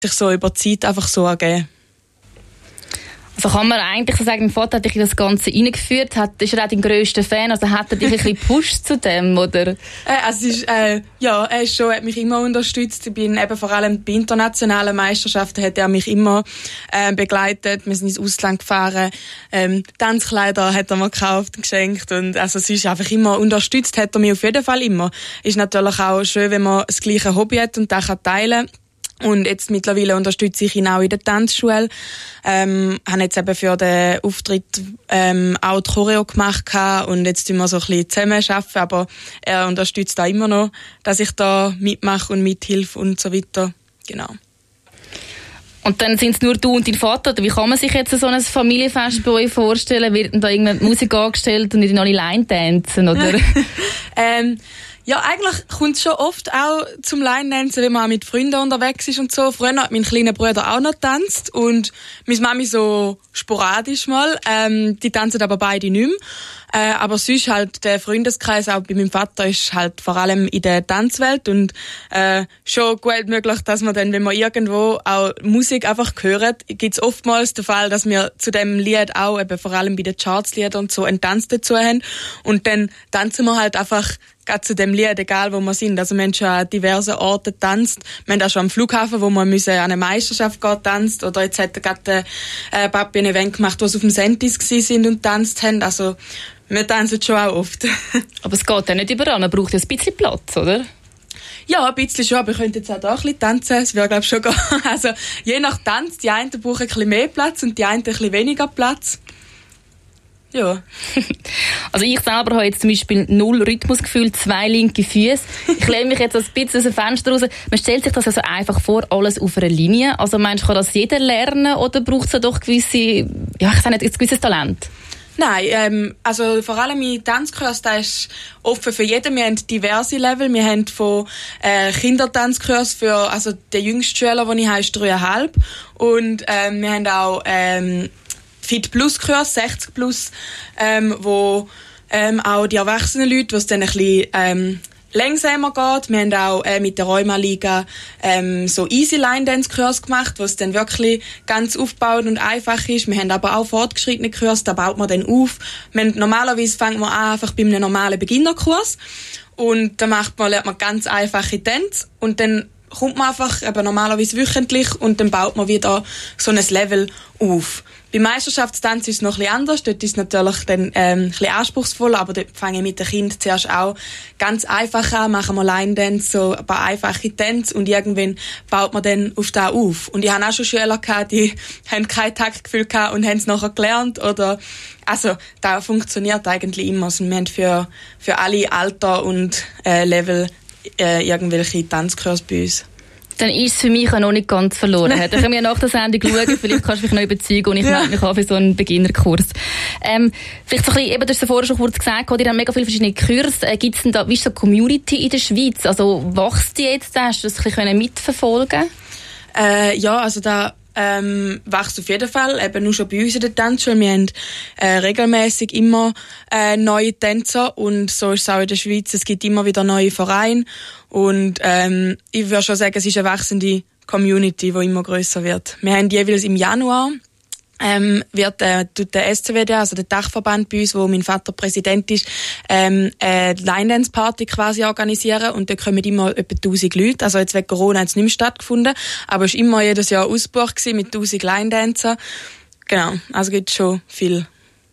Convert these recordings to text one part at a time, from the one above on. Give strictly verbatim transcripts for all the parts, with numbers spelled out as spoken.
sich so über die Zeit einfach so ergeben. Also kann man eigentlich so sagen, dein Vater hat dich in das Ganze reingeführt, hat, ist er auch dein grösster Fan, also hat er dich ein bisschen gepusht zu dem, oder? Äh, also ist, äh, ja, er ist schon, hat mich immer unterstützt. Ich bin eben vor allem bei internationalen Meisterschaften hat er mich immer äh, begleitet. Wir sind ins Ausland gefahren, ähm, Tanzkleider hat er mir gekauft und geschenkt und also es ist einfach immer unterstützt, hat er mich auf jeden Fall immer. Ist natürlich auch schön, wenn man das gleiche Hobby hat und das kann teilen. Und jetzt mittlerweile unterstütze ich ihn auch in der Tanzschule. Ähm, habe jetzt eben für den Auftritt ähm, auch die Choreo gemacht und jetzt tun wir so ein bisschen zusammen arbeiten, aber er unterstützt da immer noch, dass ich da mitmache und mithilfe und so weiter. Genau. Und dann sind es nur du und dein Vater, oder wie kann man sich jetzt so ein Familienfest bei euch vorstellen? Wird denn da irgendeine Musik angestellt und nicht alle Line tanzen, oder? ähm, Ja, eigentlich kommt es schon oft auch zum Line-Dancen, wenn man auch mit Freunden unterwegs ist und so. Früher hat mein kleiner Bruder auch noch getanzt und meine Mami so sporadisch mal. Ähm, die tanzen aber beide nicht mehr. Äh, aber sonst halt der Freundeskreis auch bei meinem Vater ist halt vor allem in der Tanzwelt und äh, schon gut möglich, dass man dann, wenn man irgendwo auch Musik einfach hört, gibt es oftmals den Fall, dass wir zu dem Lied auch eben vor allem bei den Chartsliedern und so einen Tanz dazu haben und dann tanzen wir halt einfach gerade zu dem Lied, egal wo wir sind. Also wir haben schon an diversen Orten getanzt. Wir haben auch schon am Flughafen, wo wir müssen an eine Meisterschaft gehen, getanzt. Oder jetzt hat gerade der äh, Papi ein Event gemacht, wo sie auf dem Sentis gsi sind und getanzt haben. Also wir tanzen schon auch oft. Aber es geht ja nicht überall, man braucht ja ein bisschen Platz, oder? Ja, ein bisschen schon, aber ich könnte jetzt auch da ein bisschen tanzen. Das wäre, glaube ich, schon gehen. Also je nach Tanz, die einen brauchen ein bisschen mehr Platz und die einen ein bisschen weniger Platz. Ja. Also ich selber habe jetzt zum Beispiel null Rhythmusgefühl, zwei linke Füße. Ich lehne mich jetzt ein bisschen aus dem Fenster raus. Man stellt sich das also einfach vor, alles auf einer Linie. Also meinst du, kann das jeder lernen oder braucht es ja doch gewisse, ja, ich sage nicht, ein gewisses Talent? Nein, ähm, also vor allem in Tanzkurs, da ist offen für jeden. Wir haben diverse Level. Wir haben von äh, Kindertanzkurs für, also der jüngste Schüler, den ich habe, ist dreieinhalb. Und ähm, wir haben auch ähm, Fit Plus Kurs, sechzig plus, ähm, wo ähm, auch die erwachsenen Leute, wo es dann ein bisschen ähm, langsamer geht. Wir haben auch äh, mit der Rheuma-Liga ähm, so Easy Line Dance Kurs gemacht, wo es dann wirklich ganz aufgebaut und einfach ist. Wir haben aber auch fortgeschrittene Kurs, da baut man dann auf. Wir haben, normalerweise fängt man an einfach bei einem normalen Beginnerkurs und da macht man, lernt man ganz einfache Tänze und dann kommt man einfach eben normalerweise wöchentlich und dann baut man wieder so ein Level auf. Beim Meisterschaftstanz ist es noch ein bisschen anders. Dort ist es natürlich dann, ähm, ein bisschen anspruchsvoller, aber dort fange ich mit den Kindern zuerst auch ganz einfach an, machen wir Line-Dance, so ein paar einfache Tänze und irgendwann baut man dann auf das auf. Und ich habe auch schon Schüler gehabt, die haben kein Taktgefühl gehabt und haben es nachher gelernt oder, also, das funktioniert eigentlich immer. Also, wir haben für, für alle Alter und, äh, Level, äh, irgendwelche Tanzkurse bei uns. Dann ist es für mich auch noch nicht ganz verloren. Dann können wir nach der Sendung schauen, vielleicht kannst du mich noch überzeugen und ich ja. melde mich an für so einen Beginnerkurs. Ähm, vielleicht so ein bisschen, eben, du hast ja vorher schon kurz gesagt, ihr habt mega viele verschiedene Kurse. Äh, Gibt es denn da, wie ist so Community in der Schweiz? Also wächst die jetzt? Hast du das ein bisschen mitverfolgen? Äh, ja, also da ähm, wächst auf jeden Fall, eben nur schon bei uns in der Tanzschule. Wir haben äh, regelmäßig immer äh, neue Tänzer und so ist es auch in der Schweiz. Es gibt immer wieder neue Vereine und ähm, ich würde schon sagen, es ist eine wachsende Community, die immer grösser wird. Wir haben jeweils im Januar ähm, wird äh, tut der S C W D, also der Dachverband bei uns, wo mein Vater Präsident ist, ähm, eine Line-Dance-Party quasi organisieren und da kommen immer etwa tausend Leute. Also jetzt wegen Corona hat es nicht mehr stattgefunden, aber es war immer jedes Jahr ausgebucht mit tausend Line-Dancern. Genau, also gibt es schon viel.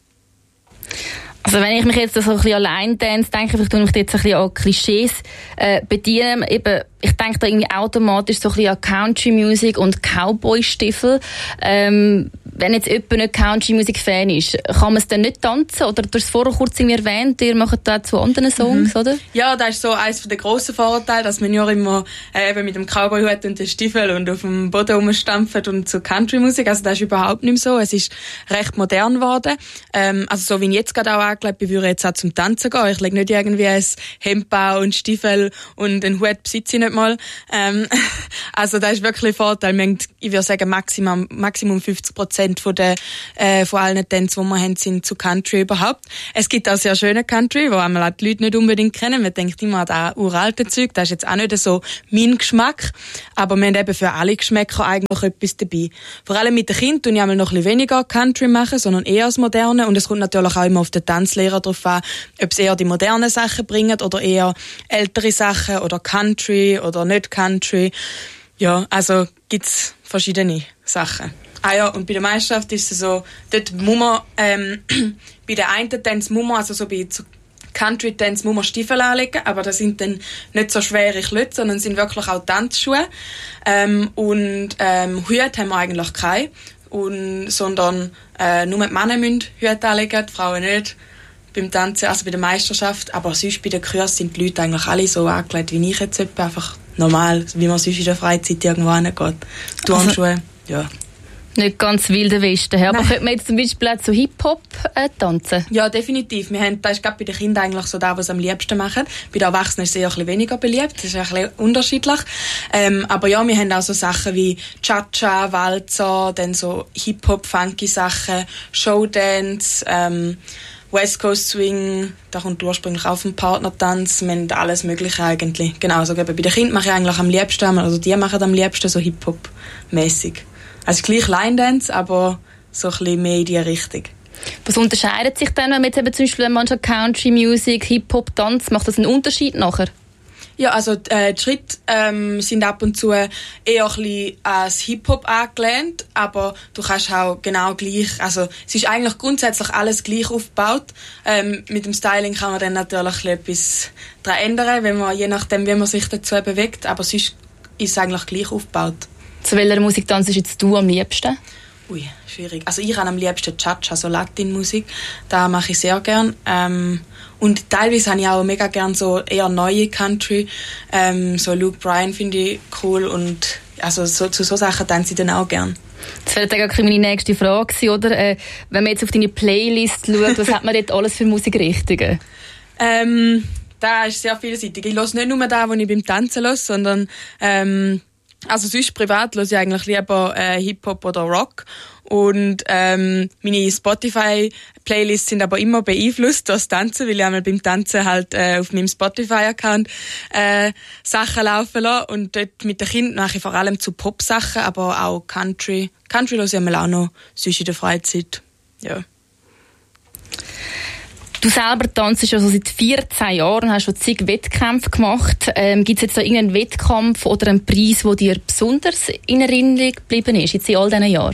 Also wenn ich mich jetzt so ein bisschen allein dance, denke ich, ich tue mich jetzt ein bisschen an Klischees äh, bedienen. Eben, ich denke da irgendwie automatisch so ein bisschen an Country-Music und Cowboy-Stiefel. Ähm, wenn jetzt jemand nicht Country-Music-Fan ist, kann man es dann nicht tanzen? Oder du hast es vorher kurz irgendwie erwähnt, ihr macht da zu anderen Songs, mhm. oder? Ja, das ist so eines der grossen Vorurteile, dass man ja immer äh, eben mit dem Cowboy-Hut und den Stiefel und auf dem Boden rumstampft und zu Country-Musik. Also das ist überhaupt nicht mehr so. Es ist recht modern geworden. Ähm, also so wie ich jetzt gerade auch angelegt bin, würde ich jetzt auch zum Tanzen gehen. Ich lege nicht irgendwie ein Hemd und Stiefel und einen Hut besitze ich nicht mal. Ähm, also das ist wirklich ein Vorteil. Ich würde sagen, Maximum, Maximum fünfzig Prozent Prozent von, der, äh, von allen Tänzen, die wir haben, sind zu Country überhaupt. Es gibt auch sehr schöne Country, wo einmal die Leute nicht unbedingt kennen. Man denkt immer an das uralte Zeug, das ist jetzt auch nicht so mein Geschmack. Aber wir haben eben für alle Geschmäcker eigentlich etwas dabei. Vor allem mit den Kindern tun ich einmal noch ein bisschen weniger Country machen, sondern eher das Moderne. Und es kommt natürlich auch immer auf den Tanzlehrer drauf an, ob es eher die modernen Sachen bringen oder eher ältere Sachen oder Country oder nicht Country. Ja, also gibt's verschiedene Sachen. Ah ja, und bei der Meisterschaft ist es so, dort muss man, ähm, bei der einen Tanz muss man, also so bei Country-Tanz muss man Stiefel anlegen, aber das sind dann nicht so schwere Klötze, sondern sind wirklich auch Tanzschuhe. Ähm, und ähm, Hüte haben wir eigentlich keine, und, sondern äh, nur die Männer müssen Hüte anlegen, die Frauen nicht. Beim Tanzen, also bei der Meisterschaft, aber sonst bei den Kursen sind die Leute eigentlich alle so angelegt, wie ich jetzt etwa, einfach normal, wie man sonst in der Freizeit irgendwo hingeht. Turnschuhe, also, ja. Nicht ganz wilde Westen. Aber könnte man jetzt zum Beispiel auch zu Hip-Hop äh, tanzen? Ja, definitiv. Wir haben, das ist gerade bei den Kindern eigentlich so das, was sie am liebsten machen. Bei den Erwachsenen ist es eher ein bisschen weniger beliebt. Das ist ein bisschen unterschiedlich. Ähm, aber ja, wir haben auch so Sachen wie Cha-Cha, Walzer, dann so Hip-Hop-Funky-Sachen, Showdance, ähm, West Coast Swing, da kommt ursprünglich auf den Partnertanz, wir haben alles Mögliche eigentlich. Genau, so bei den Kindern mache ich eigentlich am liebsten, also die machen am liebsten so Hip-Hop-mäßig. Also gleich Line-Dance, aber so ein bisschen mehr in die Richtung. Was unterscheidet sich denn, wenn man jetzt eben zum Beispiel manchmal Country Music, Hip-Hop, Tanz, macht das einen Unterschied nachher? Ja, also äh, die Schritte ähm, sind ab und zu eher ein bisschen als Hip-Hop angelehnt, aber du kannst auch genau gleich, also es ist eigentlich grundsätzlich alles gleich aufgebaut. Ähm, mit dem Styling kann man dann natürlich etwas daran ändern, wenn man, je nachdem, wie man sich dazu bewegt, aber sonst ist es eigentlich gleich aufgebaut. Zu welcher Musik tanzt jetzt du am liebsten? Ui, schwierig. Also ich habe am liebsten Cha-Cha, so Latin-Musik. Da mache ich sehr gern. Ähm, und teilweise habe ich auch mega gern so eher neue Country. Ähm, so Luke Bryan finde ich cool und also so, zu so Sachen tanze ich dann auch gern. Das wäre dann auch meine nächste Frage gewesen, oder? Äh, wenn man jetzt auf deine Playlist schaut, was hat man dort alles für Musikrichtungen? Ähm, da ist sehr vielseitig. Ich höre nicht nur das, was ich beim Tanzen höre, sondern ähm, also sonst privat höre ich eigentlich lieber äh, Hip-Hop oder Rock. Und ähm, meine Spotify-Playlists sind aber immer beeinflusst durch das Tanzen, weil ich einmal beim Tanzen halt äh, auf meinem Spotify-Account äh, Sachen laufen lasse. Und dort mit den Kindern mache ich vor allem zu Pop-Sachen, aber auch Country. Country höre ich einmal auch noch sonst in der Freizeit. Ja. Du selber tanzt schon so seit vierzehn Jahren, hast schon zig Wettkämpfe gemacht. Ähm, Gibt es jetzt da irgendeinen Wettkampf oder einen Preis, der dir besonders in Erinnerung geblieben ist, jetzt in all diesen Jahren?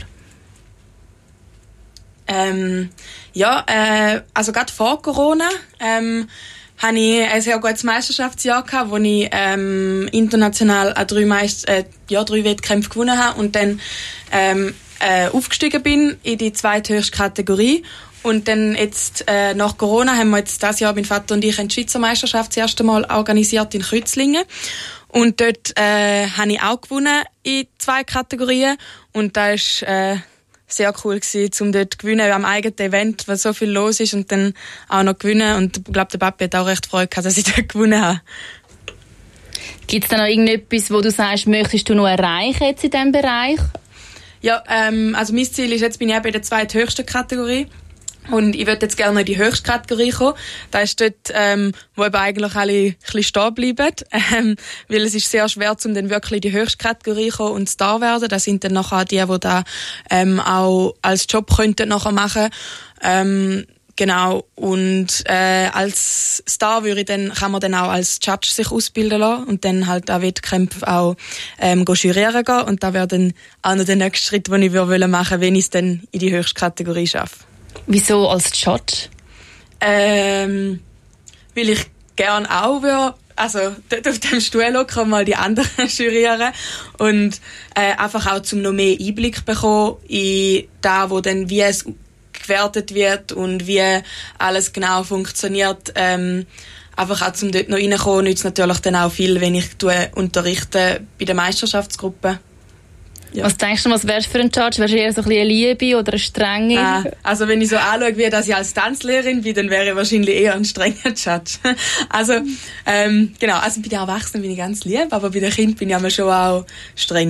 Ähm, ja, äh, also gerade vor Corona ähm, hatte ich ein sehr gutes Meisterschaftsjahr gehabt, wo ich ähm, international auch drei, Meist- äh, ja, drei Wettkämpfe gewonnen habe und dann ähm, äh, aufgestiegen bin in die zweithöchste Kategorie. Und dann jetzt, äh, nach Corona haben wir jetzt dieses Jahr, mein Vater und ich, eine Schweizer Meisterschaft das erste Mal organisiert in Kreuzlingen. Und dort, äh, habe ich auch gewonnen in zwei Kategorien. Und das war, äh, sehr cool gewesen, um dort zu gewinnen am eigenen Event, weil so viel los ist und dann auch noch gewinnen. Und ich glaube, der Papi hat auch recht Freude gehabt, dass ich dort gewonnen habe. Gibt es da noch irgendetwas, wo du sagst, möchtest du noch erreichen jetzt in diesem Bereich? Ja, ähm, also mein Ziel ist, jetzt bin ich eben in der zweithöchsten Kategorie. Und ich würde jetzt gerne in die höchste Kategorie kommen. Das ist dort, ähm, wo eben eigentlich alle ein bisschen stehen bleiben. Ähm, weil es ist sehr schwer, um dann wirklich in die höchste Kategorie zu kommen und Star werden. Das sind dann nachher die, die da ähm, auch als Job könnten nachher machen. Ähm, genau. Und äh, als Star würde ich dann, kann man dann auch als Judge sich ausbilden lassen und dann halt an Wettkämpfen auch ähm, jurieren gehen. Und da wäre dann auch noch der nächste Schritt, den ich würde machen wollen, wenn ich es dann in die höchste Kategorie schaffe. Wieso als Judge? Ähm, weil ich gerne auch würde, also dort auf dem Stuhl locker mal die anderen jurieren und äh, einfach auch zum noch mehr Einblick bekommen in da, wo dann wie es gewertet wird und wie alles genau funktioniert. Ähm, einfach auch zum dort noch reinkommen, nützt natürlich dann auch viel, wenn ich tue, unterrichte bei der Meisterschaftsgruppe. Ja. Was denkst du, was wärst du für ein Judge? Wärst du eher so ein bisschen eine Liebe oder eine Strenge? Ah, also wenn ich so anschaue, wie dass ich als Tanzlehrerin bin, dann wäre ich wahrscheinlich eher ein strenger Judge. Also ähm, genau, also bei den Erwachsenen bin ich ganz lieb, aber bei den Kindern bin ich aber schon auch streng.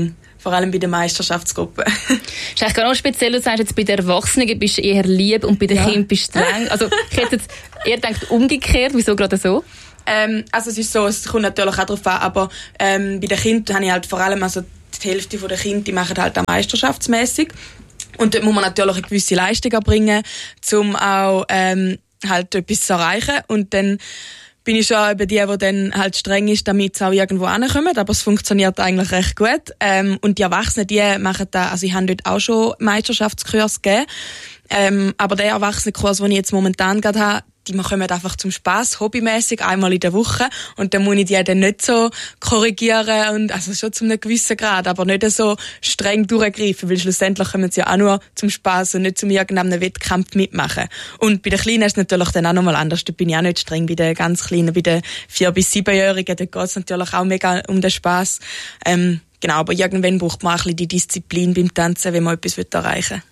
vor allem bei der Meisterschaftsgruppe. Das ist eigentlich gar noch speziell, du sagst jetzt, bei den Erwachsenen bist du eher lieb und bei den ja. Kindern bist du streng. Also ich hätte jetzt eher gedacht, umgekehrt, wieso gerade so? Ähm, also es ist so, es kommt natürlich auch darauf an, aber ähm, bei den Kindern habe ich halt vor allem, also die Hälfte der Kinder, die machen halt auch meisterschaftsmässig. Und dort muss man natürlich eine gewisse Leistung erbringen, um auch ähm, halt etwas zu erreichen. Und dann bin ich schon eben die, die dann halt streng ist, damit sie auch irgendwo hinkommen. Aber es funktioniert eigentlich recht gut. Ähm, und die Erwachsenen, die machen da, also ich habe dort auch schon Meisterschaftskurs gegeben. Ähm, aber der Erwachsenenkurs, den ich jetzt momentan gerade habe, die kommen einfach zum Spass, hobbymäßig einmal in der Woche. Und dann muss ich die dann nicht so korrigieren, und also schon zu einem gewissen Grad, aber nicht so streng durchgreifen, weil schlussendlich kommen sie ja auch nur zum Spass und nicht zum irgendeinem Wettkampf mitmachen. Und bei den Kleinen ist es natürlich dann auch nochmal anders. Da bin ich auch nicht streng bei den ganz Kleinen, bei den vier- bis siebenjährigen. Da geht es natürlich auch mega um den Spass. Ähm, genau, aber irgendwann braucht man auch ein bisschen die Disziplin beim Tanzen, wenn man etwas erreichen will.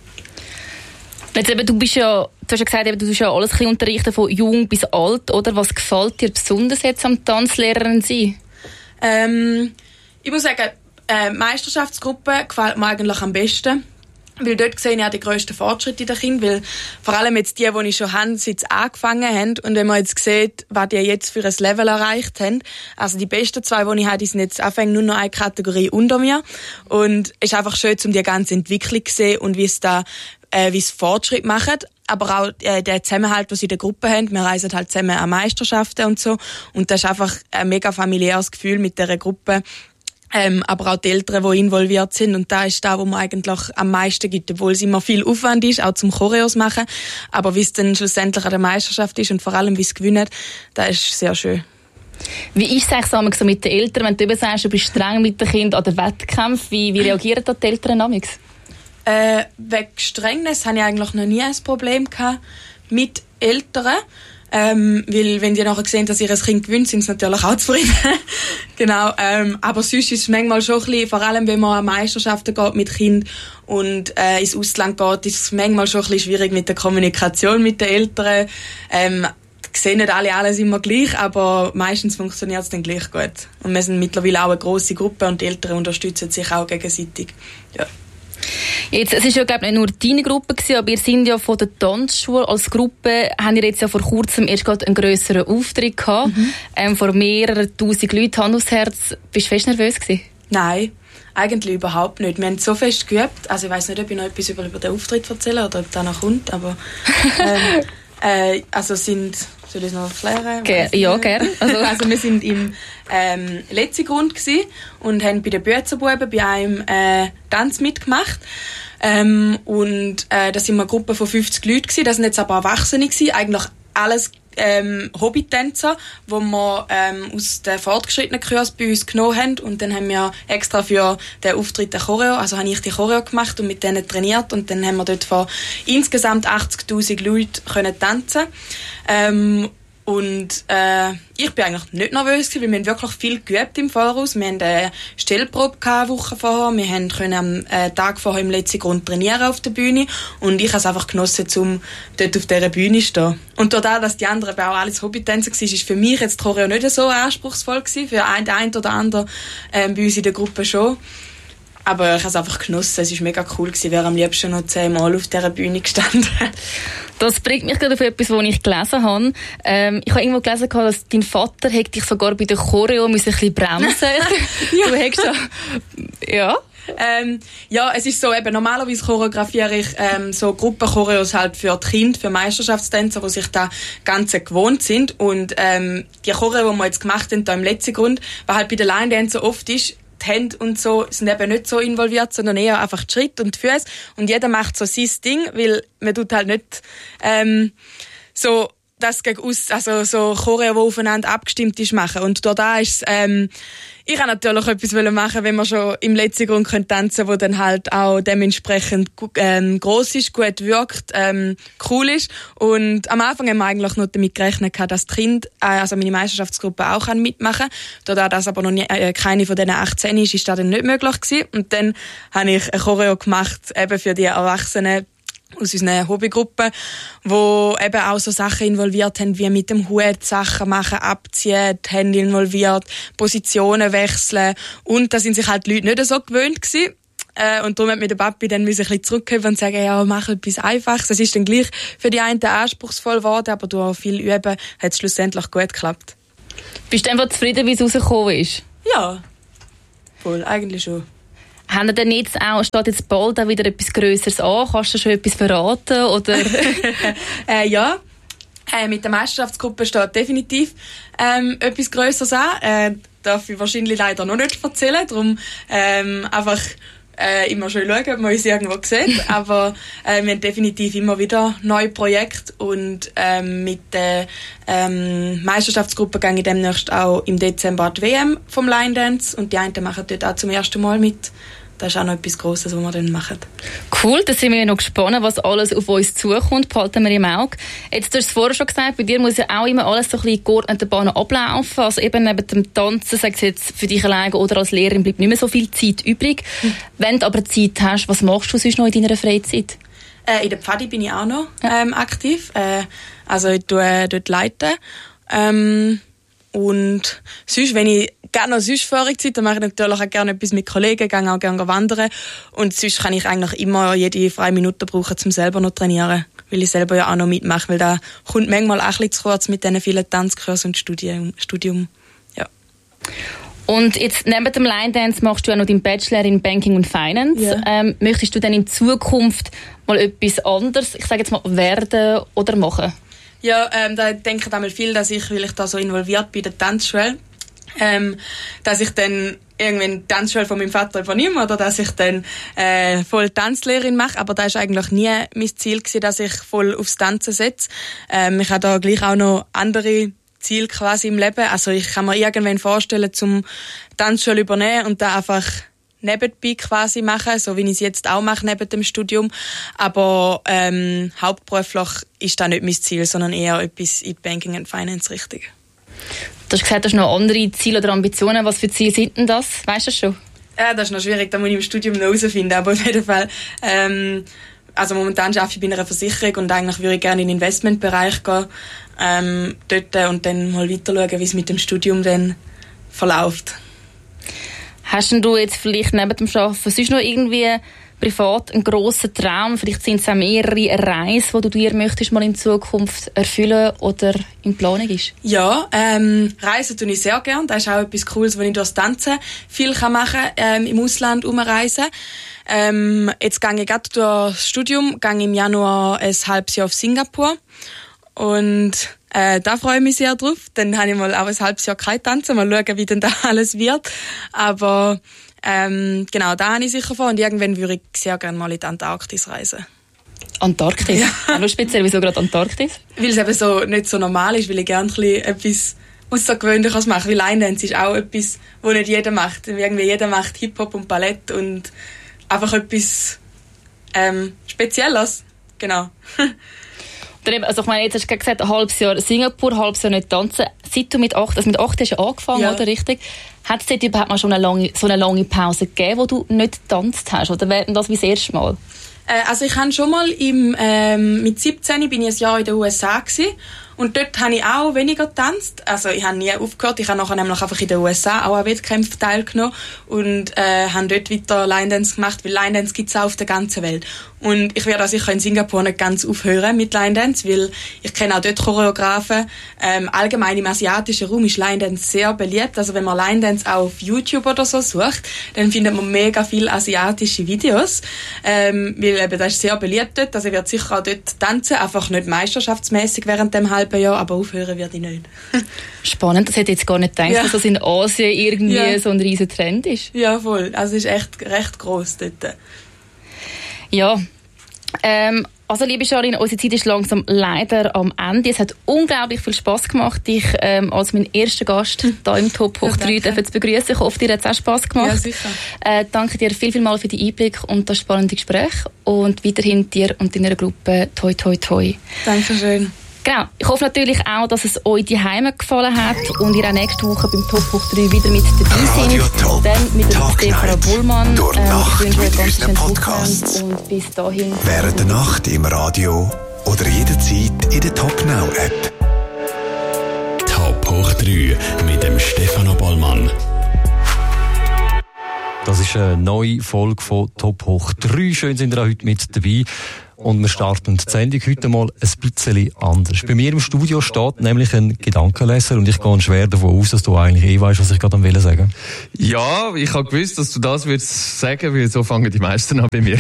Jetzt eben, du bist ja, du hast ja gesagt, eben, du hast ja alles ein bisschen unterrichten, von jung bis alt, oder? Was gefällt dir besonders jetzt am Tanzlehrerin sein? Ähm, ich muss sagen, äh, Meisterschaftsgruppe gefällt mir eigentlich am besten. Weil dort sehe ich auch den grössten Fortschritt in den Kindern, weil vor allem jetzt die, die ich schon habe, seit sie angefangen haben, und wenn man jetzt sieht, was die jetzt für ein Level erreicht haben, also die besten zwei, die ich habe, die sind jetzt anfangen nur noch eine Kategorie unter mir, und es ist einfach schön, um die ganze Entwicklung zu sehen und wie es da äh, wie es Fortschritt machen, aber auch äh, der Zusammenhalt, den sie in der Gruppe haben. Wir reisen halt zusammen an Meisterschaften und so, und das ist einfach ein mega familiäres Gefühl mit dieser Gruppe. Ähm, aber auch die Eltern, die involviert sind. Und da ist da, wo man eigentlich am meisten gibt, obwohl es immer viel Aufwand ist, auch zum Choreos machen. Aber wie es dann schlussendlich an der Meisterschaft ist und vor allem, wie es gewinnen, das ist sehr schön. Wie ist es eigentlich so mit den Eltern, wenn du eben sagst, du bist streng mit den Kindern an den Wettkämpfen? Wie, wie reagieren da die Eltern damals? Äh, wegen Strengnis hatte ich eigentlich noch nie ein Problem gehabt mit Eltern. Ähm, weil, wenn die nachher sehen, dass ihr Kind gewinnt, sind sie natürlich auch zufrieden. Genau, ähm, aber sonst ist es manchmal schon ein bisschen, vor allem wenn man an Meisterschaften geht mit Kind und äh, ins Ausland geht, ist es manchmal schon ein bisschen schwierig mit der Kommunikation mit den Eltern. Ähm, sehen nicht alle alles immer gleich, aber meistens funktioniert es dann gleich gut. Und wir sind mittlerweile auch eine grosse Gruppe und die Eltern unterstützen sich auch gegenseitig. Ja. Jetzt, es ist ja, glaube ich, nicht nur deine Gruppe gewesen, aber ihr seid ja von der Tanzschule als Gruppe, haben ihr jetzt ja vor kurzem erst gerade einen grösseren Auftritt gehabt, mhm. ähm, vor mehreren tausend Leuten, Hand aufs Herz. Bist du fest nervös gewesen? Nein, eigentlich überhaupt nicht. Wir haben so fest geübt, also ich weiss nicht, ob ich noch etwas über, über den Auftritt erzähle oder ob der noch kommt, aber ähm, äh, also sind... Soll ich es noch erklären? Ge- ja, gerne. Also, also wir sind im ähm, letzten Grund gsi und haben bei den Büzenbuben bei einem äh, Tanz mitgemacht. Ähm, und äh, da sind wir eine Gruppe von fünfzig Leuten gsi. Das sind jetzt aber Erwachsene gsi. Eigentlich alles ähm, Hobbytänzer, die wir ähm, aus den fortgeschrittenen Kurs bei uns genommen haben. Und dann haben wir extra für den Auftritt eine Choreo, also habe ich die Choreo gemacht und mit denen trainiert. Und dann haben wir dort vor insgesamt achtzigtausend Leuten können tanzen. Ähm, und äh, ich bin eigentlich nicht nervös gewesen, weil wir haben wirklich viel geübt im Voraus. Wir hatten eine Stellprobe eine Woche vorher. Wir haben können am äh, Tag vorher im letzten Grund trainieren auf der Bühne. Und ich habe es einfach genossen, um dort auf dieser Bühne zu stehen. Und dadurch, dass die anderen auch alles Hobbytänzer waren, war für mich jetzt die Choreo nicht so anspruchsvoll gewesen. Für einen, den einen oder anderen äh, bei uns in der Gruppe schon. Aber ich habe es einfach genossen. Es war mega cool gewesen. Ich wäre am liebsten noch zehnmal auf dieser Bühne gestanden. Das bringt mich gerade auf etwas, was ich gelesen habe. Ähm, ich habe irgendwo gelesen, dass dein Vater dich sogar bei der Choreo ein bisschen bremsen. Ja. Du hast da, ja. Ähm, ja, es ist so, eben, normalerweise choreografiere ich ähm, so Gruppenchoreos halt für die Kinder, für Meisterschaftstänzer, die sich da ganz gewohnt sind. Und ähm, die Choreo, die wir jetzt gemacht haben, da im letzten Grund, was halt bei den Line Dancer oft ist, die Hände und so sind eben nicht so involviert, sondern eher einfach die Schritte und die Füße. Und jeder macht so sein Ding, weil man tut halt nicht ähm, so das gegen aus, also so Choreo, die aufeinander abgestimmt ist, machen. Und da ist ähm, ich wollte natürlich etwas machen, wenn man schon im letzten Grund tanzen können, wo dann halt auch dementsprechend ähm, gross ist, gut wirkt, ähm, cool ist. Und am Anfang haben wir eigentlich noch damit gerechnet, dass die Kinder, äh, also meine Meisterschaftsgruppe auch mitmachen kann. Da das aber noch nie, äh, keine von diesen achtzehn ist, ist das dann nicht möglich gewesen. Und dann habe ich ein Choreo gemacht, eben für die Erwachsenen, aus unseren Hobbygruppen, wo eben auch so Sachen involviert haben, wie mit dem Hut Sachen machen, abziehen, die Hände involviert, Positionen wechseln. Und da sind sich halt die Leute nicht so gewöhnt gewesen. Äh, und darum hat mir der Papi dann ein bisschen zurückgeben und sagen, ja, mach etwas Einfaches. Es ist dann gleich für die einen anspruchsvoll geworden, aber durch viel Üben hat es schlussendlich gut geklappt. Bist du einfach zufrieden, wie es rausgekommen ist? Ja, voll, eigentlich schon. Haben ihr denn jetzt auch, steht jetzt bald auch wieder etwas Grösseres an? Kannst du schon etwas verraten? Oder? äh, ja, äh, mit der Meisterschaftsgruppe steht definitiv ähm, etwas Grösseres an. Äh, darf ich wahrscheinlich leider noch nicht erzählen, darum ähm, einfach äh, immer schön schauen, ob man uns irgendwo sieht. Aber äh, wir haben definitiv immer wieder neue Projekte und ähm, mit der ähm, Meisterschaftsgruppe gehe ich demnächst auch im Dezember an die W M vom Line Dance und die einen machen dort auch zum ersten Mal mit. Das ist auch noch etwas Grosses, was wir dann machen. Cool, da sind wir noch gespannt, was alles auf uns zukommt. Behalten wir im Auge. Jetzt hast du es vorher schon gesagt, bei dir muss ja auch immer alles so ein bisschen in geordneter Bahn ablaufen. Also eben neben dem Tanzen, sagst du jetzt für dich alleine oder als Lehrerin, bleibt nicht mehr so viel Zeit übrig. Hm. Wenn du aber Zeit hast, was machst du sonst noch in deiner Freizeit? Äh, in der Pfadi bin ich auch noch ähm, aktiv. Äh, also ich tue äh, dort leiten. Ähm, und sonst, wenn ich gerne noch sonst Vorigkeit, dann mache ich natürlich auch gerne etwas mit Kollegen, gehe auch gerne wandern. Und sonst kann ich eigentlich immer jede freie Minute brauchen, um selber noch trainieren. Weil ich selber ja auch noch mitmache, weil da kommt manchmal auch ein bisschen zu kurz mit diesen vielen Tanzkursen und Studium. Studium. Ja. Und jetzt neben dem Line Dance machst du ja noch deinen Bachelor in Banking und Finance. Ja. Ähm, möchtest du dann in Zukunft mal etwas anderes, ich sage jetzt mal, werden oder machen? Ja, ähm, da denke ich einmal viel, dass ich, weil ich da so involviert bin, der Tanzschule, ähm, dass ich dann irgendwann die Tanzschule von meinem Vater übernehme oder dass ich dann äh, voll Tanzlehrerin mache. Aber das war eigentlich nie mein Ziel gewesen, dass ich voll aufs Tanzen setze. Ähm, ich habe da gleich auch noch andere Ziele quasi im Leben. Also ich kann mir irgendwann vorstellen, zum Tanzschule übernehmen und da einfach nebenbei quasi machen, so wie ich es jetzt auch mache neben dem Studium. Aber ähm, hauptberuflich ist das nicht mein Ziel, sondern eher etwas in Banking and Finance richtig. Du hast gesagt, du hast noch andere Ziele oder Ambitionen. Was für Ziele sind denn das? Weißt du das schon? Ja, das ist noch schwierig, da muss ich im Studium noch herausfinden. Aber auf jeden Fall, ähm, also momentan arbeite ich bei einer Versicherung und eigentlich würde ich gerne in den Investmentbereich gehen. Ähm, dort und dann mal weiter schauen, wie es mit dem Studium dann verläuft. Hast du jetzt vielleicht neben dem Arbeiten sonst noch irgendwie privat einen grossen Traum? Vielleicht sind es auch mehrere Reisen, die du dir möchtest mal in Zukunft erfüllen oder in Planung ist? Ja, ähm, Reisen tue ich sehr gerne. Das ist auch etwas Cooles, was ich durch das Tanzen viel machen kann, ähm, im Ausland umreisen. Ähm, jetzt gehe ich gerade durch das Studium, gehe im Januar ein halbes Jahr auf Singapur. Und äh, da freue ich mich sehr drauf. Dann habe ich mal auch ein halbes Jahr kein Tanzen. Mal schauen, wie denn da alles wird. Aber ähm, genau, da habe ich sicher vor. Und irgendwann würde ich sehr gerne mal in die Antarktis reisen. Antarktis? Ja. Auch noch speziell, wieso gerade Antarktis? Weil es eben so nicht so normal ist, weil ich gerne ein bisschen etwas Außergewöhnliches mache. Weil Line Dance ist auch etwas, was nicht jeder macht. Irgendwie jeder macht Hip-Hop und Ballett und einfach etwas ähm, Spezielles. Genau. Also ich meine, jetzt hast du gesagt, ein halbes Jahr Singapur, ein halbes Jahr nicht tanzen. Seit du mit acht, also mit acht hast du ja angefangen, ja. Oder richtig? Hat es dort überhaupt mal schon eine lange, so eine lange Pause gegeben, wo du nicht getanzt hast? Oder wäre das wie das erste Mal? Äh, also ich habe schon mal im, ähm, mit siebzehn bin ich ein Jahr in den U S A gewesen. Und dort habe ich auch weniger getanzt. Also ich habe nie aufgehört. Ich habe nachher nämlich einfach in den U S A auch an Wettkämpfen teilgenommen und äh, habe dort weiter Line Dance gemacht, weil Line Dance gibt es auch auf der ganzen Welt. Und ich werde sicher in Singapur nicht ganz aufhören mit Line Dance, weil ich kenne auch dort Choreografen. Ähm, allgemein im asiatischen Raum ist Line Dance sehr beliebt. Also wenn man Line Dance auch auf YouTube oder so sucht, dann findet man mega viele asiatische Videos. Ähm, weil eben das ist sehr beliebt dort. Also ich werde sicher auch dort tanzen, einfach nicht meisterschaftsmäßig während dem halben Jahr, aber aufhören werde ich nicht. Spannend, das hätte ich jetzt gar nicht gedacht, ja. Dass das in Asien irgendwie ja. So ein riesen Trend ist. Ja, voll. Also es ist echt recht gross dort. Ja, ähm, also liebe Charlene, unsere Zeit ist langsam leider am Ende. Es hat unglaublich viel Spass gemacht, dich ähm, als mein erster Gast hier im Top Hoch drei ja, zu begrüßen. Ich hoffe, dir hat es auch Spass gemacht. Ja, sicher. Äh, danke dir viel, viel mal für den Einblick und das spannende Gespräch. Und weiterhin dir und deiner Gruppe toi toi toi. Dankeschön. Genau. Ich hoffe natürlich auch, dass es euch die Heime gefallen hat und ihr auch nächste Woche beim Top Hoch drei wieder mit dabei seid. Dann mit der Stefano Bullmann. Ähm, ich wünsche euch ganz schönen Podcast und bis dahin. Während der Nacht im Radio oder jederzeit in der Top Now App. Top Hoch drei mit dem Stefano Bullmann. Das ist eine neue Folge von Top Hoch drei. Schön sind ihr auch heute mit dabei. Und wir starten die Sendung heute mal ein bisschen anders. Bei mir im Studio steht nämlich ein Gedankenleser und ich gehe schwer davon aus, dass du eigentlich eh weißt, was ich gerade am Willen sagen. Ja, ich habe gewusst, dass du das würdest sagen, weil so fangen die meisten an bei mir.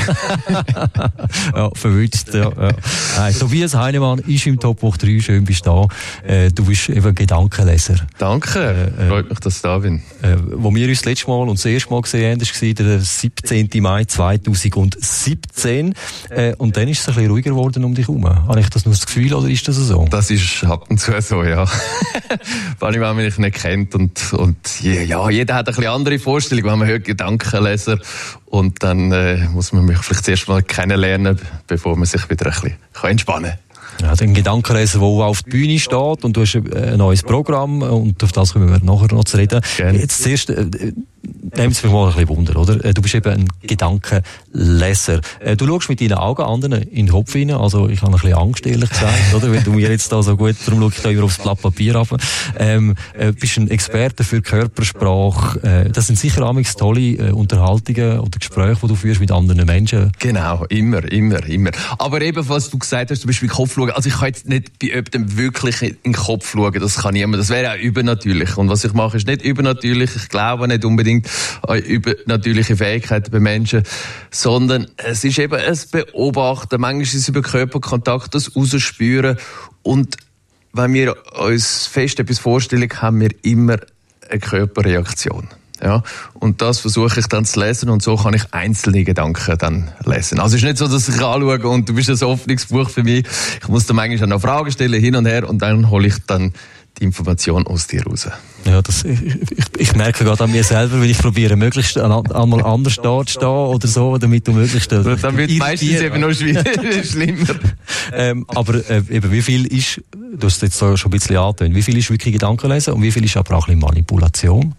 Ja, verwünscht, ja. ja. Nein, Tobias Heinemann ist im Top Hoch drei, schön bist du da. Äh, du bist eben Gedankenleser. Danke, äh, freut mich, dass ich da bin. Äh, wo wir uns das letzte Mal und das erste Mal gesehen haben, das war der siebzehnten Mai zweitausendsiebzehn. Äh, und dann ist es ein bisschen ruhiger geworden um dich herum. Habe ich das nur das Gefühl, oder ist das so? Das ist ab und zu so, ja. Vor allem, wenn man mich nicht kennt. Und, und ja, jeder hat ein bisschen andere Vorstellungen, wenn man hört Gedankenleser. Und dann äh, muss man mich vielleicht zuerst mal kennenlernen, bevor man sich wieder ein bisschen entspannen kann. Ja, den Gedankenleser, der auf der Bühne steht und du hast ein neues Programm und auf das kommen wir nachher noch zu reden. Gerne. Jetzt zuerst, äh, nehmt es mich mal ein bisschen Wunder, oder? Du bist eben ein Gedankenleser. Du schaust mit deinen Augen anderen in den Kopf hinein, also ich habe ein bisschen Angst, ehrlich gesagt, oder? Wenn du mir jetzt da so gut, darum schaue ich da immer aufs Blatt Papier ab. Ähm, äh, bist ein Experte für Körpersprache. Äh, das sind sicher amigs tolle äh, Unterhaltungen oder Gespräche, die du führst mit anderen Menschen. Genau, immer, immer, immer. Aber eben, was du gesagt hast, du bist mit dem Kopf schauen. Also ich kann jetzt nicht bei jemandem wirklich in den Kopf schauen, das kann niemand. Das wäre auch übernatürlich. Und was ich mache, ist nicht übernatürlich. Ich glaube nicht unbedingt übernatürliche Fähigkeiten bei Menschen, sondern es ist eben ein Beobachten. Manchmal ist es über Körperkontakt, das Rausspüren. Und wenn wir uns fest etwas vorstellen, haben wir immer eine Körperreaktion. Ja, und das versuche ich dann zu lesen und so kann ich einzelne Gedanken dann lesen. Also es ist nicht so, dass ich anschaue und du bist ein offenes Buch für mich. Ich muss dann manchmal auch noch Fragen stellen, hin und her, und dann hole ich dann die Information aus dir raus. Ja, das, ich, ich, ich merke gerade an mir selber, wenn ich probiere, möglichst einmal anders da zu stehen oder so, damit du möglichst... Dann wird es meistens eben noch schlimmer. ähm, aber äh, eben, wie viel ist, du hast es jetzt so schon ein bisschen angetönt, wie viel ist wirklich Gedankenlesen und wie viel ist aber auch ein bisschen Manipulation?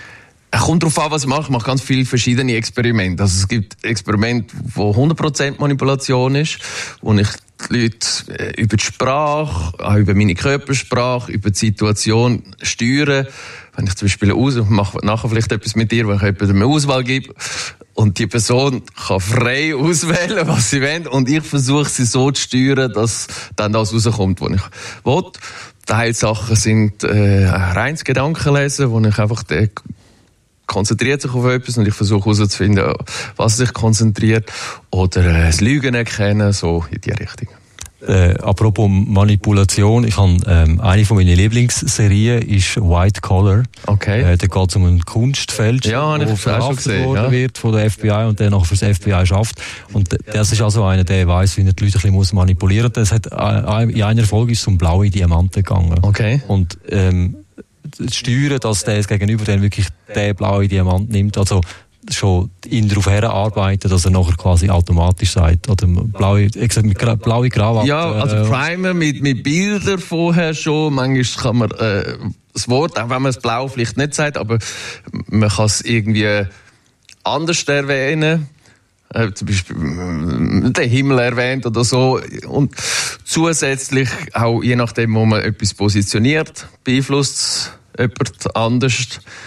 Es kommt darauf an, was ich mache. Ich mache ganz viele verschiedene Experimente. Also es gibt Experimente, wo hundert Prozent Manipulation ist, wo ich die Leute über die Sprache, auch über meine Körpersprache, über die Situation steuere. Wenn ich zum Beispiel aus, mache nachher vielleicht etwas mit dir, wenn ich jemandem eine Auswahl gebe und die Person kann frei auswählen, was sie will, und ich versuche sie so zu steuern, dass dann das rauskommt, was ich will. Teilsachen sind äh, reines Gedankenlesen, wo ich einfach den konzentriert sich auf etwas und ich versuche herauszufinden, was sich konzentriert, oder äh, das Lügen erkennen, so in die Richtung. Äh, apropos Manipulation, ich habe ähm, eine von meinen Lieblingsserien ist White Collar. Okay. Äh, da geht es um ein Kunstfälscher, ja, der verhaftet worden ja. wird von der F B I und der nachher für das F B I schafft. Und das ist also einer, der weiss, wie er die Leute ein bisschen manipulieren muss. Das hat, äh, in einer Folge ist es um blaue Diamanten gegangen. Okay. Und ähm, steuern, dass der Gegenüber dann wirklich den blauen Diamant nimmt, also schon ihn darauf herarbeiten, dass er nachher quasi automatisch sagt, oder blaue, gesagt, mit gra- blaue Krawatte. Ja, also äh, Primer mit, mit Bildern vorher schon, manchmal kann man äh, das Wort, auch wenn man das Blau vielleicht nicht sagt, aber man kann es irgendwie anders erwähnen. Äh, zum Beispiel äh, den Himmel erwähnt oder so. Und zusätzlich auch, je nachdem, wo man etwas positioniert, beeinflusst es jemand anders.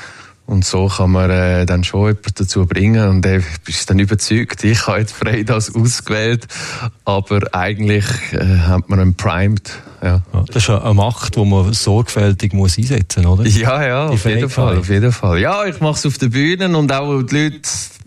Und so kann man äh, dann schon jemanden dazu bringen. Und er ist dann überzeugt, ich habe jetzt frei das ausgewählt, aber eigentlich äh, hat man einen primed. Ja. Das ist eine Macht, die man sorgfältig muss einsetzen muss, oder? Ja, ja, auf jeden Fall, auf jeden Fall. Ja, ich mache es auf den Bühnen und auch die Leute,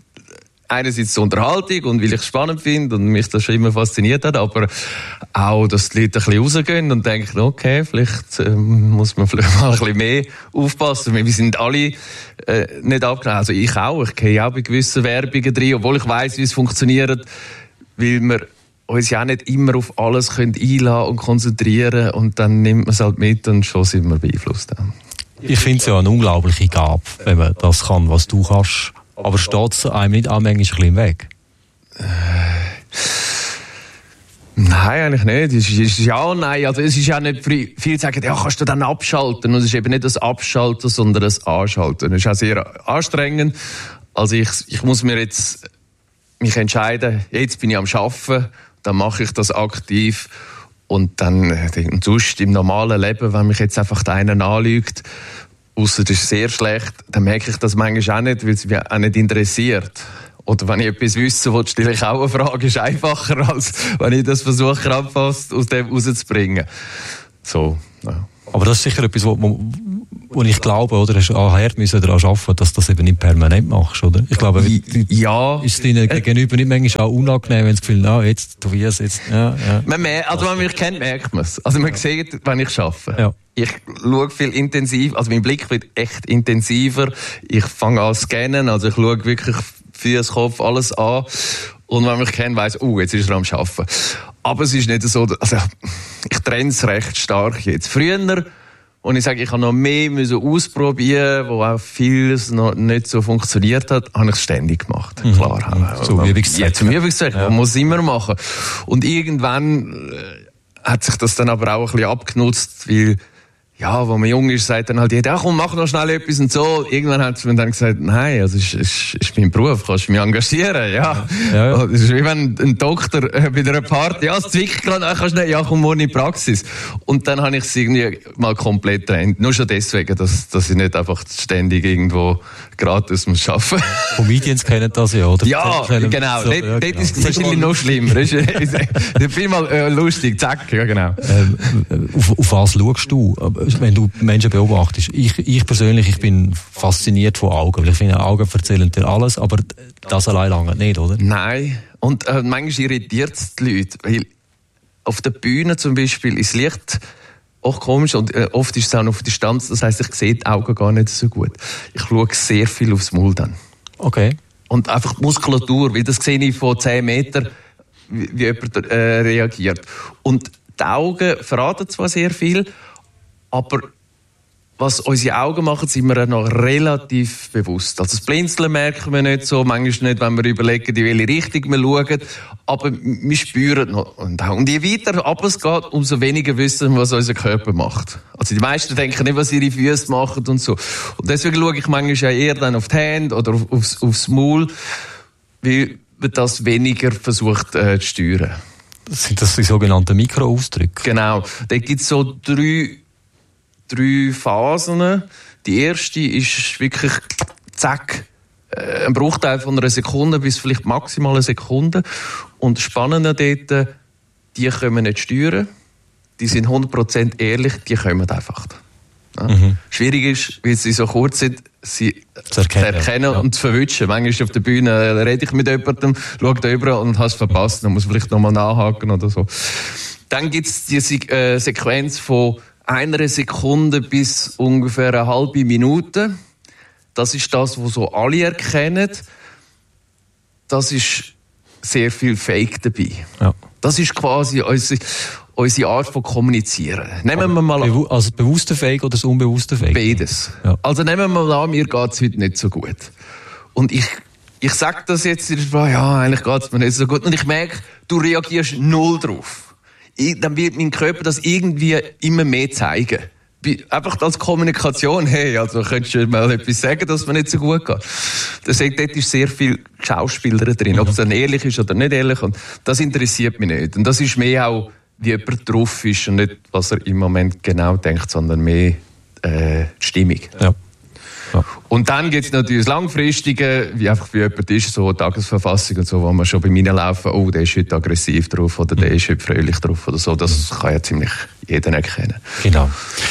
einerseits zur Unterhaltung und weil ich es spannend finde und mich das schon immer fasziniert hat, aber auch, dass die Leute ein bisschen rausgehen und denken, okay, vielleicht ähm, muss man vielleicht mal ein bisschen mehr aufpassen. Wir sind alle äh, nicht abgenommen. Also ich auch. Ich gehe auch bei gewissen Werbungen drin, obwohl ich weiss, wie es funktioniert, weil wir uns ja auch nicht immer auf alles können einlassen und konzentrieren, und dann nimmt man es halt mit und schon sind wir beeinflusst. Ich finde es ja eine unglaubliche Gabe, wenn man das kann, was du kannst. Aber steht es einem nicht auch manchmal ein bisschen im Weg? Nein, eigentlich nicht. Es ist, es ist ja und nein. Also es ist ja nicht frei. Viele sagen, ja, kannst du dann abschalten? Und es ist eben nicht das Abschalten, sondern das Anschalten. Es ist auch sehr anstrengend. Also ich, ich muss mir jetzt mich entscheiden, jetzt bin ich am Arbeiten, dann mache ich das aktiv. Und dann, und sonst im normalen Leben, wenn mich jetzt einfach einer anlügt, ausser das ist sehr schlecht, dann merke ich das manchmal auch nicht, weil es mich auch nicht interessiert. Oder wenn ich etwas wissen will, stelle ich auch eine Frage. Ist einfacher, als wenn ich das versuche, krampfhaft aus dem rauszubringen. So, ja. Aber das ist sicher etwas, wo, wo, wo ich glaube, oder? Hast du hart müssen daran arbeiten, dass du das eben nicht permanent machst, oder? Ich glaube, ja. Ist es deinen Gegenüber nicht manchmal auch unangenehm, wenn du das Gefühl hast, jetzt, Tobias, jetzt, ja, ja. Man mer- also, wenn man mich kennt, merkt man es. Also, man ja. sieht, wenn ich arbeite. Ja. Ich schaue viel intensiv, also mein Blick wird echt intensiver. Ich fange an zu scannen, also ich schaue wirklich Füße, Kopf, alles an. Und wenn man mich kennt, weiss, oh, jetzt ist er am Arbeiten. Aber es ist nicht so, also ich trenne es recht stark jetzt. Früher, und ich sage, ich habe noch mehr müssen ausprobieren, wo auch vieles noch nicht so funktioniert hat, habe ich es ständig gemacht. Mhm. Klar. Mhm. Zum Übungszweck. Ja, zum Übungszweck. Ja. Man muss es immer machen. Und irgendwann äh, hat sich das dann aber auch ein bisschen abgenutzt, weil ja, wo man jung ist, sagt dann halt jeder, ja, komm, mach noch schnell etwas und so. Irgendwann hat man dann gesagt, nein, also ist, ist, ist mein Beruf, kannst du mich engagieren, ja. ja, ja. Das ist wie wenn ein Doktor äh, bei einer Party, ja, es zwickt gerade, kannst du nicht, ja, komm morgen in die Praxis. Und dann habe ich es irgendwie mal komplett getrennt. Nur schon deswegen, dass, dass ich nicht einfach ständig irgendwo gratis muss arbeiten. Comedians kennen das ja, oder? Ja, genau. So, dort, ja, dort genau. Ist es wahrscheinlich noch schlimmer. Das ist viel mal äh, lustig, zack, ja, genau. Ähm, auf, auf was schaust du? Wenn du Menschen beobachtest, ich, ich persönlich, ich bin fasziniert von Augen, weil ich finde, Augen erzählen dir alles, aber das allein lange nicht, oder? Nein, und äh, manchmal irritiert es die Leute, weil auf der Bühne zum Beispiel ist Licht auch komisch und äh, oft ist es auch noch auf Distanz, das heisst, ich sehe die Augen gar nicht so gut. Ich schaue sehr viel aufs Maul dann. Okay. Und einfach die Muskulatur, weil das sehe ich von zehn Metern, wie, wie jemand äh, reagiert. Und die Augen verraten zwar sehr viel, aber was unsere Augen machen, sind wir noch relativ bewusst. Also das Blinzeln merken wir nicht so, manchmal nicht, wenn wir überlegen, in welche Richtung wir schauen, aber wir spüren noch. Und je weiter ab es geht, umso weniger wissen wir, was unser Körper macht. Also die meisten denken nicht, was ihre Füße machen und so. Und deswegen schaue ich manchmal eher dann auf die Hände oder aufs, aufs Maul, weil man das weniger versucht äh, zu steuern. Sind das die sogenannten Mikroausdrücke? Genau. Da gibt es so drei drei Phasen. Die erste ist wirklich zack, ein Bruchteil von einer Sekunde bis vielleicht maximal eine Sekunde. Und das Spannende dort, die können wir nicht steuern. Die sind hundert Prozent ehrlich, die kommen einfach. Ja. Mhm. Schwierig ist, weil sie so kurz sind, sie zu erkennen, zu erkennen ja. und zu verwischen. Manchmal auf der Bühne rede ich mit jemandem, schaue da rüber und hast es verpasst. Dann muss man vielleicht nochmal nachhaken oder so. Dann gibt es die äh, Sequenz von einer Sekunde bis ungefähr eine halbe Minute. Das ist das, was so alle erkennen. Das ist sehr viel Fake dabei. Ja. Das ist quasi unsere, unsere Art von Kommunizieren. Nehmen wir mal an. Also bewusster Fake oder das unbewusste Fake? Beides. Ja. Also nehmen wir mal an, mir geht es heute nicht so gut. Und ich, ich sage das jetzt, ja, eigentlich geht es mir nicht so gut. Und ich merke, du reagierst null drauf. Dann wird mein Körper das irgendwie immer mehr zeigen. Einfach als Kommunikation, hey, also könntest du mal etwas sagen, dass mir nicht so gut geht. Das heißt, dort ist sehr viel Schauspieler drin, ob es dann ehrlich ist oder nicht ehrlich. Und das interessiert mich nicht. Und das ist mehr auch, wie jemand drauf ist und nicht, was er im Moment genau denkt, sondern mehr äh, die Stimmung. Ja. Ja. Und dann gibt es natürlich das Langfristige, wie einfach wie jemand ist, so Tagesverfassung und so, wo man schon bei mir laufen, oh, der ist heute aggressiv drauf oder der ist heute fröhlich drauf oder so. Das kann ja ziemlich jeder erkennen. Genau.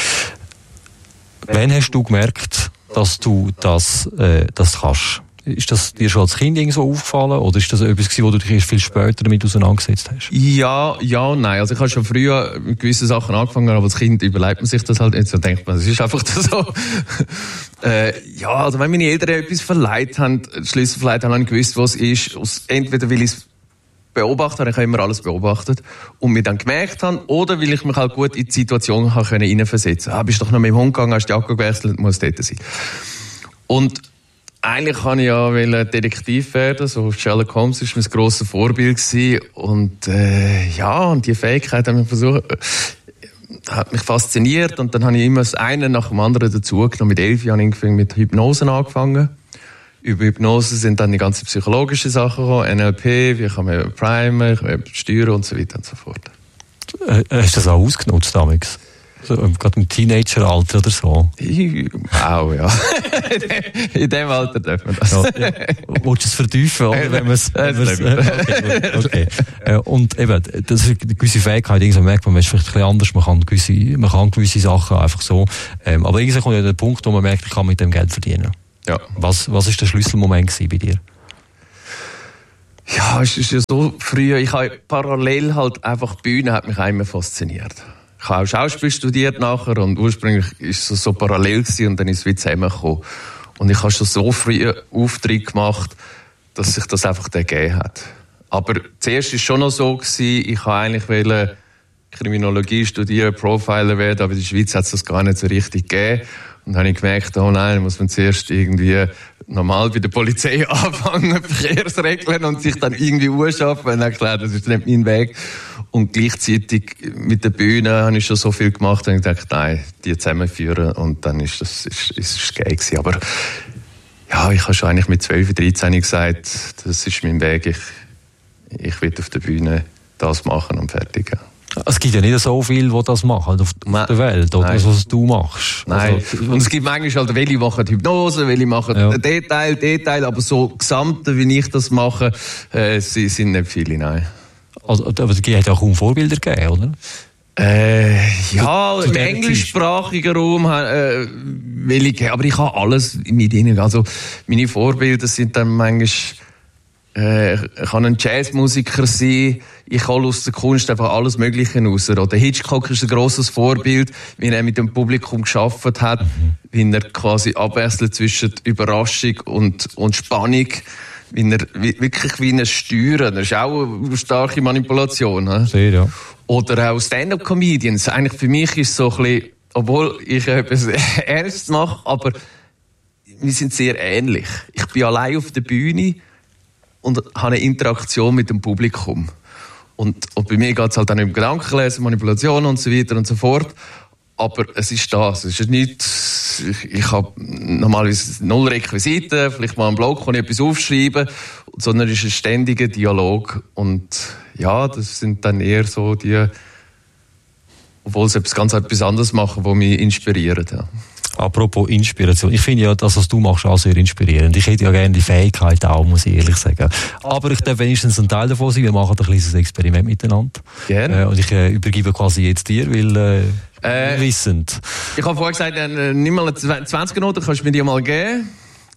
Wann hast du gemerkt, dass du das, äh, das kannst? Ist das dir schon als Kind so aufgefallen oder ist das etwas gewesen, wo du dich erst viel später damit auseinandergesetzt hast? Ja, ja und nein. Also ich habe schon früher mit gewissen Sachen angefangen, aber als Kind überlegt man sich das halt nicht. So denkt man, es ist einfach so. äh, ja, also wenn meine Eltern etwas verleiht haben, Schlüssel verleiht haben, habe ich gewusst, was es ist. Entweder weil ich es beobachtet habe, ich habe immer alles beobachtet und mir dann gemerkt habe, oder weil ich mich halt gut in die Situation hineinversetzen konnte. Ah, bist doch noch mit dem Hund gegangen, hast die Jacke gewechselt, muss dort sein. Und eigentlich kann ich ja Detektiv werden, so Sherlock Holmes war mein grosses Vorbild gewesen. Und äh, ja, und die Fähigkeit hat mich versucht, hat mich fasziniert und dann habe ich immer das eine nach dem anderen dazugenommen. Mit elf Jahren angefangen mit Hypnose angefangen. Über Hypnose sind dann die ganzen psychologischen Sachen gekommen, N L P, wie kann man primen, steuern und so weiter und so fort. Äh, hast du das auch ausgenutzt damals? So, gerade im Teenageralter oder so? Wow, ja. In dem Alter dürfen wir das. Ja, ja. Willst du es vertiefen, oder? Wenn wir's, wenn wir's, okay, okay. Äh, und eben, das ist eine gewisse Fähigkeit, irgendwann merkt man, man ist vielleicht ein bisschen anders, man kann gewisse, man kann gewisse Sachen einfach so. Ähm, aber irgendwann kommt ja der Punkt, wo man merkt, ich kann mit dem Geld verdienen. Ja. Was, was ist der Schlüsselmoment gewesen bei dir? Ja, es ist ja so früh, ich habe parallel halt einfach, die Bühne hat mich immer fasziniert. Ich habe auch Schauspiel studiert nachher und ursprünglich war es so, so parallel gewesen und dann ist es wieder zusammengekommen. Und ich habe schon so früh Auftritt gemacht, dass sich das einfach ergeben hat. Aber zuerst war es schon noch so gewesen, ich wollte eigentlich Kriminologie studieren, Profiler werden, aber in der Schweiz hat es das gar nicht so richtig gegeben. Und dann habe ich gemerkt, oh nein, muss man zuerst irgendwie normal bei der Polizei anfangen, Verkehrsregeln und sich dann irgendwie ausschaffen. Und dann klar, das ist nicht mein Weg. Und gleichzeitig mit der Bühne habe ich schon so viel gemacht und ich dachte, nein, die zusammenführen. Und dann ist das, ist, ist es geil gewesen. Aber ja, ich habe schon eigentlich mit zwölf, dreizehn gesagt, das ist mein Weg. Ich, ich will auf der Bühne das machen und fertig. Ja. Es gibt ja nicht so viele, die das machen auf Nein. der Welt, oder das, was du machst. Nein. Also, und es gibt manchmal halt, welche machen Hypnose, welche machen ja. Detail, Detail, aber so Gesamte, wie ich das mache, äh, sind nicht viele, nein. Also, aber es hat ja auch kaum Vorbilder gegeben, oder? Äh, ja, zu, zu im englischsprachigen Raum, äh, will ich, aber ich habe alles mit ihnen. Also, meine Vorbilder sind dann manchmal, äh, ich kann ein Jazzmusiker sein, ich hole aus der Kunst einfach alles Mögliche raus. Oder Hitchcock ist ein grosses Vorbild, wie er mit dem Publikum geschafft hat, mhm. wie er quasi abwechselt zwischen Überraschung und, und Spannung, wie er wie, wirklich wie ein Steuern. Das ist auch eine starke Manipulation. He? Sehr, ja. Oder auch Stand-up-Comedians. Eigentlich für mich ist es so ein bisschen, obwohl ich etwas Ernstes mache, aber wir sind sehr ähnlich. Ich bin allein auf der Bühne und habe eine Interaktion mit dem Publikum. Und, und bei mir geht es halt dann um Gedankenlesen, Manipulation und so weiter und so fort. Aber es ist das. Es ist nicht, ich, ich habe normalerweise null Requisiten, vielleicht mal einen Blog, wo ich etwas aufschreibe, sondern es ist ein ständiger Dialog. Und ja, das sind dann eher so die, obwohl sie etwas ganz etwas anderes machen, die mich inspirieren. Ja. Apropos Inspiration. Ich finde ja das, was du machst, auch sehr inspirierend. Ich hätte ja gerne die Fähigkeit auch, muss ich ehrlich sagen. Aber ich darf wenigstens ein Teil davon sein. Wir machen ein kleines Experiment miteinander. Gerne. Äh, und ich äh, übergebe quasi jetzt dir, weil äh, äh, wissend. Ich habe vorher gesagt, äh, nimm mal eine zwanzig Noten, kannst du mir die mal geben.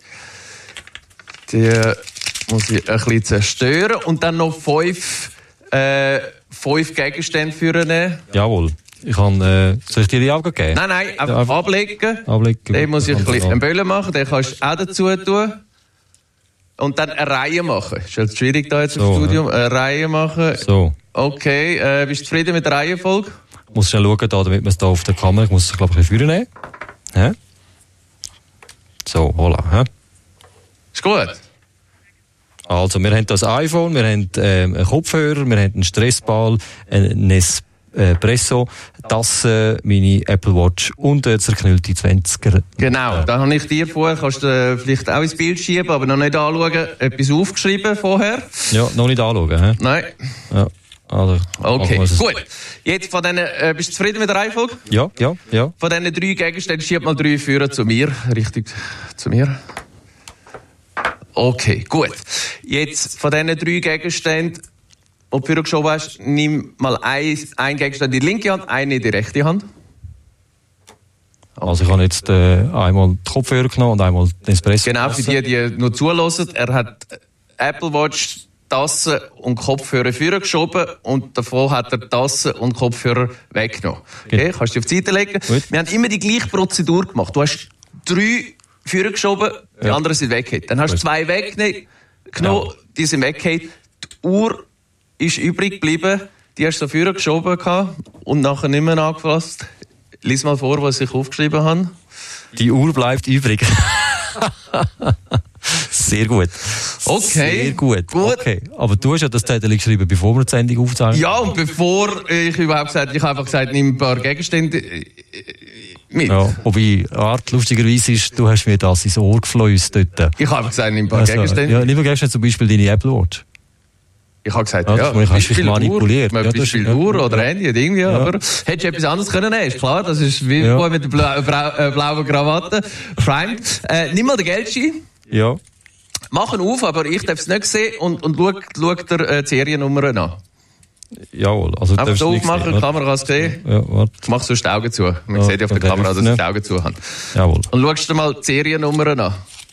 Die muss ich ein bisschen zerstören. Und dann noch fünf, äh, fünf Gegenstände führen. Jawohl. Ich kann, äh, soll ich dir die Augen geben? Nein, nein, einfach ja, einfach ablegen. ablegen. Den muss ich ein bisschen einen Böllen machen, den kannst du auch dazu tun. Und dann eine Reihe machen. Ist halt schwierig da jetzt so, im Studium. Ja. Eine Reihe machen. So. Okay, äh, bist du zufrieden mit der Reihenfolge? Ich muss schnell schauen, da, damit man es da auf der Kamera, ich muss es, glaube ich, ein bisschen nehmen. Hä? So, voilà. Hä? Ist gut. Also, wir haben das iPhone, wir haben ähm, einen Kopfhörer, wir haben einen Stressball, einen Nespresso, Espresso, Tasse, meine Apple Watch und eine zerknüllte zwanziger. Genau, da habe ich dir vorher, kannst du vielleicht auch ins Bild schieben, aber noch nicht anschauen, etwas aufgeschrieben vorher. Ja, noch nicht anschauen, hä? Nein. Ja, also, okay, gut. Jetzt von diesen, äh, bist du zufrieden mit der Reihenfolge? Ja, ja, ja. Von diesen drei Gegenständen schieb mal drei Führer zu mir, richtig zu mir. Okay, gut. Jetzt von diesen drei Gegenständen, ob du geschoben hast, nimm mal ein, ein Gegenstand in die linke Hand, einen in die rechte Hand. Okay. Also ich habe jetzt äh, einmal die Kopfhörer genommen und einmal den Espresso. Genau, für die, die nur zulassen. Er hat Apple Watch, Tasse und Kopfhörer vorgeschoben geschoben und davon hat er Tasse und Kopfhörer weggenommen. Okay, kannst du die auf die Seite legen. Gut. Wir haben immer die gleiche Prozedur gemacht. Du hast drei vorgeschoben geschoben, die ja. anderen sind weggehauen. Dann hast du zwei weggenommen, ja. die sind weggehauen. Die Uhr ist übrig geblieben, die hast du so vorher geschoben und nachher nicht mehr angefasst. Lies mal vor, was ich aufgeschrieben habe. Die Uhr bleibt übrig. Sehr gut. Okay. Sehr gut. Gut. Okay. Aber du hast ja das Zettel geschrieben, bevor wir die Sendung aufzeichnen. Ja, und bevor ich überhaupt gesagt ich habe einfach gesagt, nimm ein paar Gegenstände mit. Ja, wobei, Art, lustigerweise ist, du hast mir das ins Ohr geflößt dort. Ich habe einfach gesagt, nimm ein paar Also, Gegenstände. ja, nimm Gegenstände, zum Beispiel deine Apple Watch. Ich habe gesagt, Ja, ja, du hast dich manipuliert. Uhr, Ja, Beispiel das ist- Uhr ja. oder Handy oder irgendwie, Ja. aber hättest du etwas anderes können nehmen, ist klar, das ist wie Ja. vorher mit der blau, brau, äh, blauen Krawatte, primed. Äh, nimm mal den Geldschein, Ja. mach ihn auf, aber ich darf es nicht sehen und, und schau, schau dir äh, die Seriennummer an. Jawohl. Also, du Einfach darfst so nichts aufmachen, sehen, die oder? Kamera kann es sehen. Ja, warte. Mach sonst die Augen zu. Man Ja, sieht ja auf der okay, Kamera, dass ich öffnen. die Augen zu habe. Jawohl. Und schaust dir mal die Seriennummer an.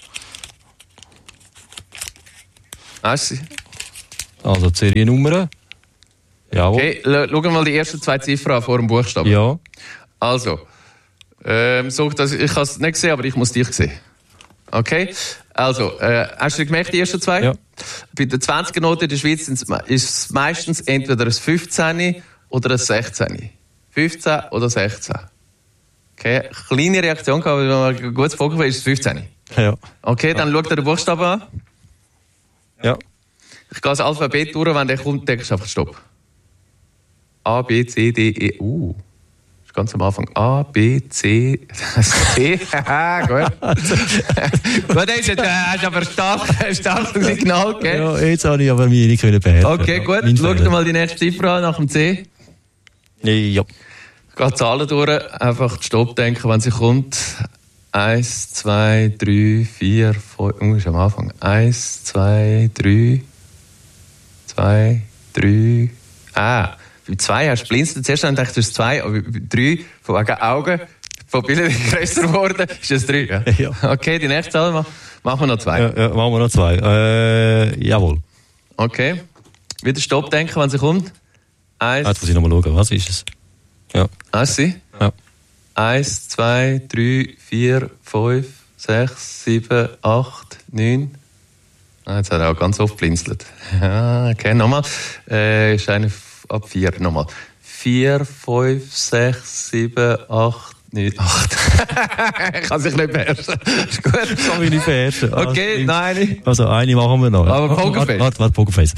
Weißt du? Also, die Seriennummer. Jawohl. Okay, l- schau mal die ersten zwei Ziffern an vor dem Buchstaben. Ja. Also, ähm, so, dass, ich kann es nicht sehen, aber ich muss dich sehen. Okay? Also, äh, hast du gemerkt, die ersten zwei? Ja. Bei der zwanziger Note in der Schweiz sind's me- ist es meistens entweder ein fünfzehn oder ein sechzehn. fünfzehn oder sechzehn. Okay? Kleine Reaktion gehabt, wenn man ein gutes Poker ist es fünfzehn. Ja. Okay, dann schau dir den Buchstaben an. Ja. Ich gehe das Alphabet durch, wenn der kommt, denkst du einfach Stopp. A, B, C, D, E, U. Das ist ganz am Anfang. A, B, C, C. Haha, gut. Gut, das ist jetzt, äh, hast du aber stark, starkes Signal gegeben. Ja, jetzt habe ich aber mich nicht können behelfen. Okay, gut. Mein Schau Fehler. dir mal die nächste Ziffer an, nach dem C. Ja. Ich gehe die Zahlen durch, einfach Stopp denken, wenn sie kommt. Eins, zwei, drei, vier, fünf. Oh, ist am Anfang. Eins, zwei, drei. Zwei, drei. Ah, bei zwei hast du blinzelt. Zuerst habe ich gedacht, das ist zwei, aber bei drei, von wegen Augen, von Bildern grösser geworden, ist es drei. Ja? Ja. Okay, die nächste Zahl ma- machen wir noch zwei. Ja, ja, machen wir noch zwei. Äh, jawohl. Okay. Wieder Stopp denken, wenn sie kommt. Eins, Jetzt muss ich nochmal schauen, was ist es? Ja. eins, sie. Ja. Eins, zwei, drei, vier, fünf, sechs, sieben, acht, neun. Ah, jetzt hat er auch ganz oft blinzelt. Ja, okay, nochmal. Äh, ist eine f- ab vier, nochmal. Vier, fünf, sechs, sieben, acht, neun, acht. Ich kann sich nicht beherrschen. Ist gut. Das kann ich nicht beherrschen. Okay, nein. Also, eine machen wir noch. Aber Pokerface. Warte, warte, Pokerface.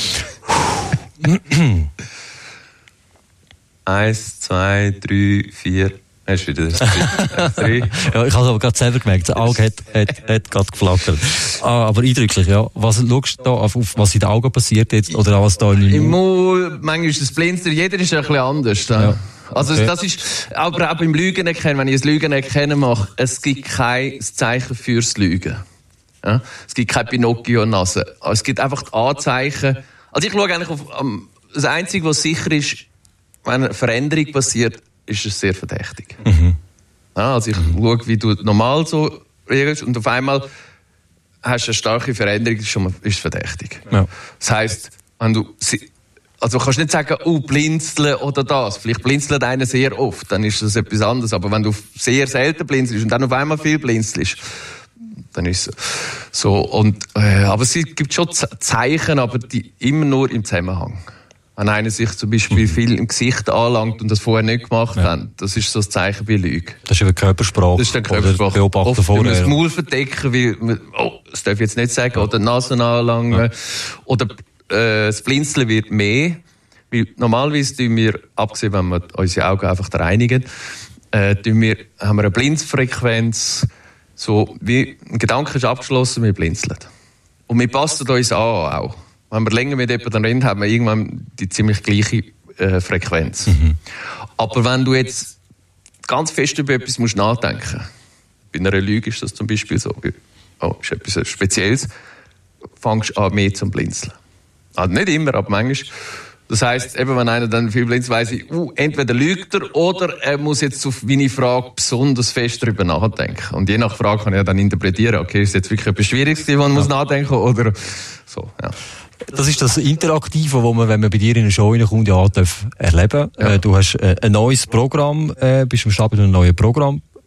Eins, zwei, drei, vier. Hast du wieder das drei? Ja, ich habe aber gerade selber gemerkt, das Auge hat, hat, hat gerade geflackert. Ah, aber eindrücklich, ja. Was schaust du da auf, auf was in den Augen passiert jetzt, oder auch was da in Im Maul, manchmal ist das Blinzer, jeder ist ein bisschen anders. Ja. Ja. Also Okay. das ist, aber auch beim Lügen erkennen, wenn ich das Lügen erkennen mache, es gibt kein Zeichen fürs Lügen. Ja? Es gibt keine Pinocchio-Nase. Es gibt einfach die Anzeichen. Also ich schaue eigentlich auf, um, das Einzige, was sicher ist, wenn eine Veränderung passiert, ist es sehr verdächtig. Mhm. Ja, also ich schaue, wie du normal so reagierst und auf einmal hast du eine starke Veränderung, ist schon mal, ist verdächtig. Ja. Das heisst, wenn du, si- also kannst du nicht sagen, oh, blinzeln oder das. Vielleicht blinzelt einer sehr oft, dann ist das etwas anderes. Aber wenn du sehr selten blinzelst und dann auf einmal viel blinzelst, dann ist es so. Und, äh, aber es gibt schon Ze- Zeichen, aber die immer nur im Zusammenhang. Wenn einer sich zum Beispiel viel im Gesicht anlangt und das vorher nicht gemacht Ja. hat, das ist so ein Zeichen wie Lüge. Das ist eben Körpersprache. Das ist der Oder Körpersprache. Beobachten Oft vorher. das Ja. Maul verdecken, weil, man- oh, das darf ich jetzt nicht sagen, oder die Nase anlangen. Ja. Oder äh, das Blinzeln wird mehr. Weil normalerweise tun wir, abgesehen, wenn wir unsere Augen einfach reinigen, äh, tun wir, haben wir eine Blinzfrequenz, so wie ein Gedanke ist abgeschlossen, wir blinzeln. Und wir passen uns an auch. Wenn wir länger mit jemandem reden, haben wir irgendwann die ziemlich gleiche äh, Frequenz. Mhm. Aber wenn du jetzt ganz fest über etwas musst nachdenken, bei einer Lüge ist das zum Beispiel so, oh, ist etwas Spezielles, fängst du an mehr zum Blinzeln. Also nicht immer, aber manchmal. Das heisst, eben, wenn einer dann viel blinzelt, weiss ich, uh, entweder lügt er oder er muss jetzt auf meine Frage besonders fest darüber nachdenken. Und je nach Frage kann ich ja dann interpretieren, okay, ist es jetzt wirklich etwas Schwieriges, wo man ja. muss nachdenken oder so, ja. Das ist das Interaktive, wo man, wenn man bei dir in eine Show reinkommt, ja, darf erleben. Ja. Äh, du hast äh, ein neues Programm, äh, bist am Start mit einem neuen Programm.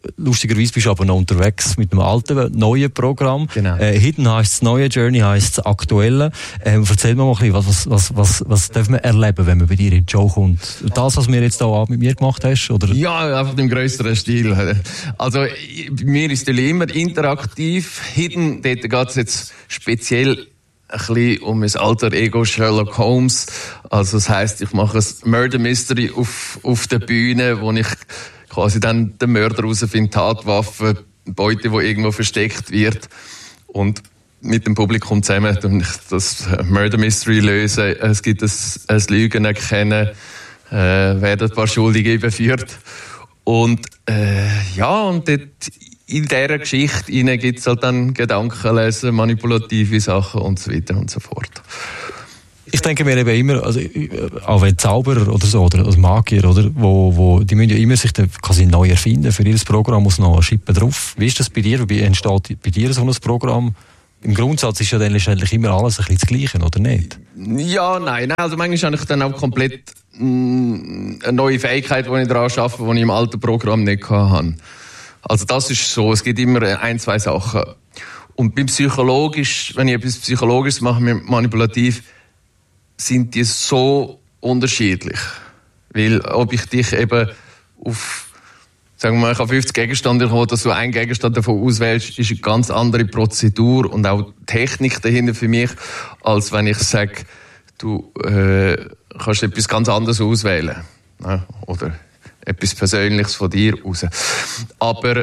lustigerweise bist du aber noch unterwegs mit einem alten, neuen Programm. Genau. Äh, Hidden heisst das neue, Journey heisst das aktuelle. Ähm, erzähl mir mal ein bisschen, was, was, was, was darf man erleben, wenn man bei dir in die Show kommt? Das, was du jetzt hier mit mir gemacht hast? Oder? Ja, einfach im grösseren Stil. Also, bei mir ist es immer interaktiv. Hidden, dort geht es jetzt speziell ein bisschen um mein alter Ego Sherlock Holmes. Also, das heisst, ich mache ein Murder Mystery auf, auf der Bühne, wo ich quasi dann den Mörder rausfinde, Tatwaffe, Beute, die irgendwo versteckt wird. Und mit dem Publikum zusammen und ich das Murder Mystery lösen. Es gibt ein, ein Lügen erkennen, äh, werden ein paar Schuldige überführt. Und, äh, ja, und dort, in dieser Geschichte gibt es halt dann Gedankenlesen, manipulative Sachen und so weiter und so fort. Ich denke mir eben immer, also, auch wenn Zauberer oder so, oder also Magier, oder, wo, wo, die müssen ja immer sich dann quasi neu erfinden. Für jedes Programm muss noch eine Schippe drauf. Wie ist das bei dir? Wie entsteht bei dir so ein Programm? Im Grundsatz ist ja dann letztendlich immer alles ein bisschen das Gleiche, oder nicht? Ja, nein, nein. Also manchmal habe ich dann auch komplett mh, eine neue Fähigkeit, die ich daran arbeite, die ich im alten Programm nicht hatte. Also das ist so, es gibt immer ein, zwei Sachen. Und beim Psychologisch, wenn ich etwas Psychologisches mache, manipulativ, sind die so unterschiedlich. Weil ob ich dich eben auf, sagen wir mal, ich habe fünfzig Gegenstände gekommen, dass du einen Gegenstand davon auswählst, ist eine ganz andere Prozedur und auch Technik dahinter für mich, als wenn ich sage, du äh, kannst etwas ganz anderes auswählen. Ja, oder etwas Persönliches von dir raus. Aber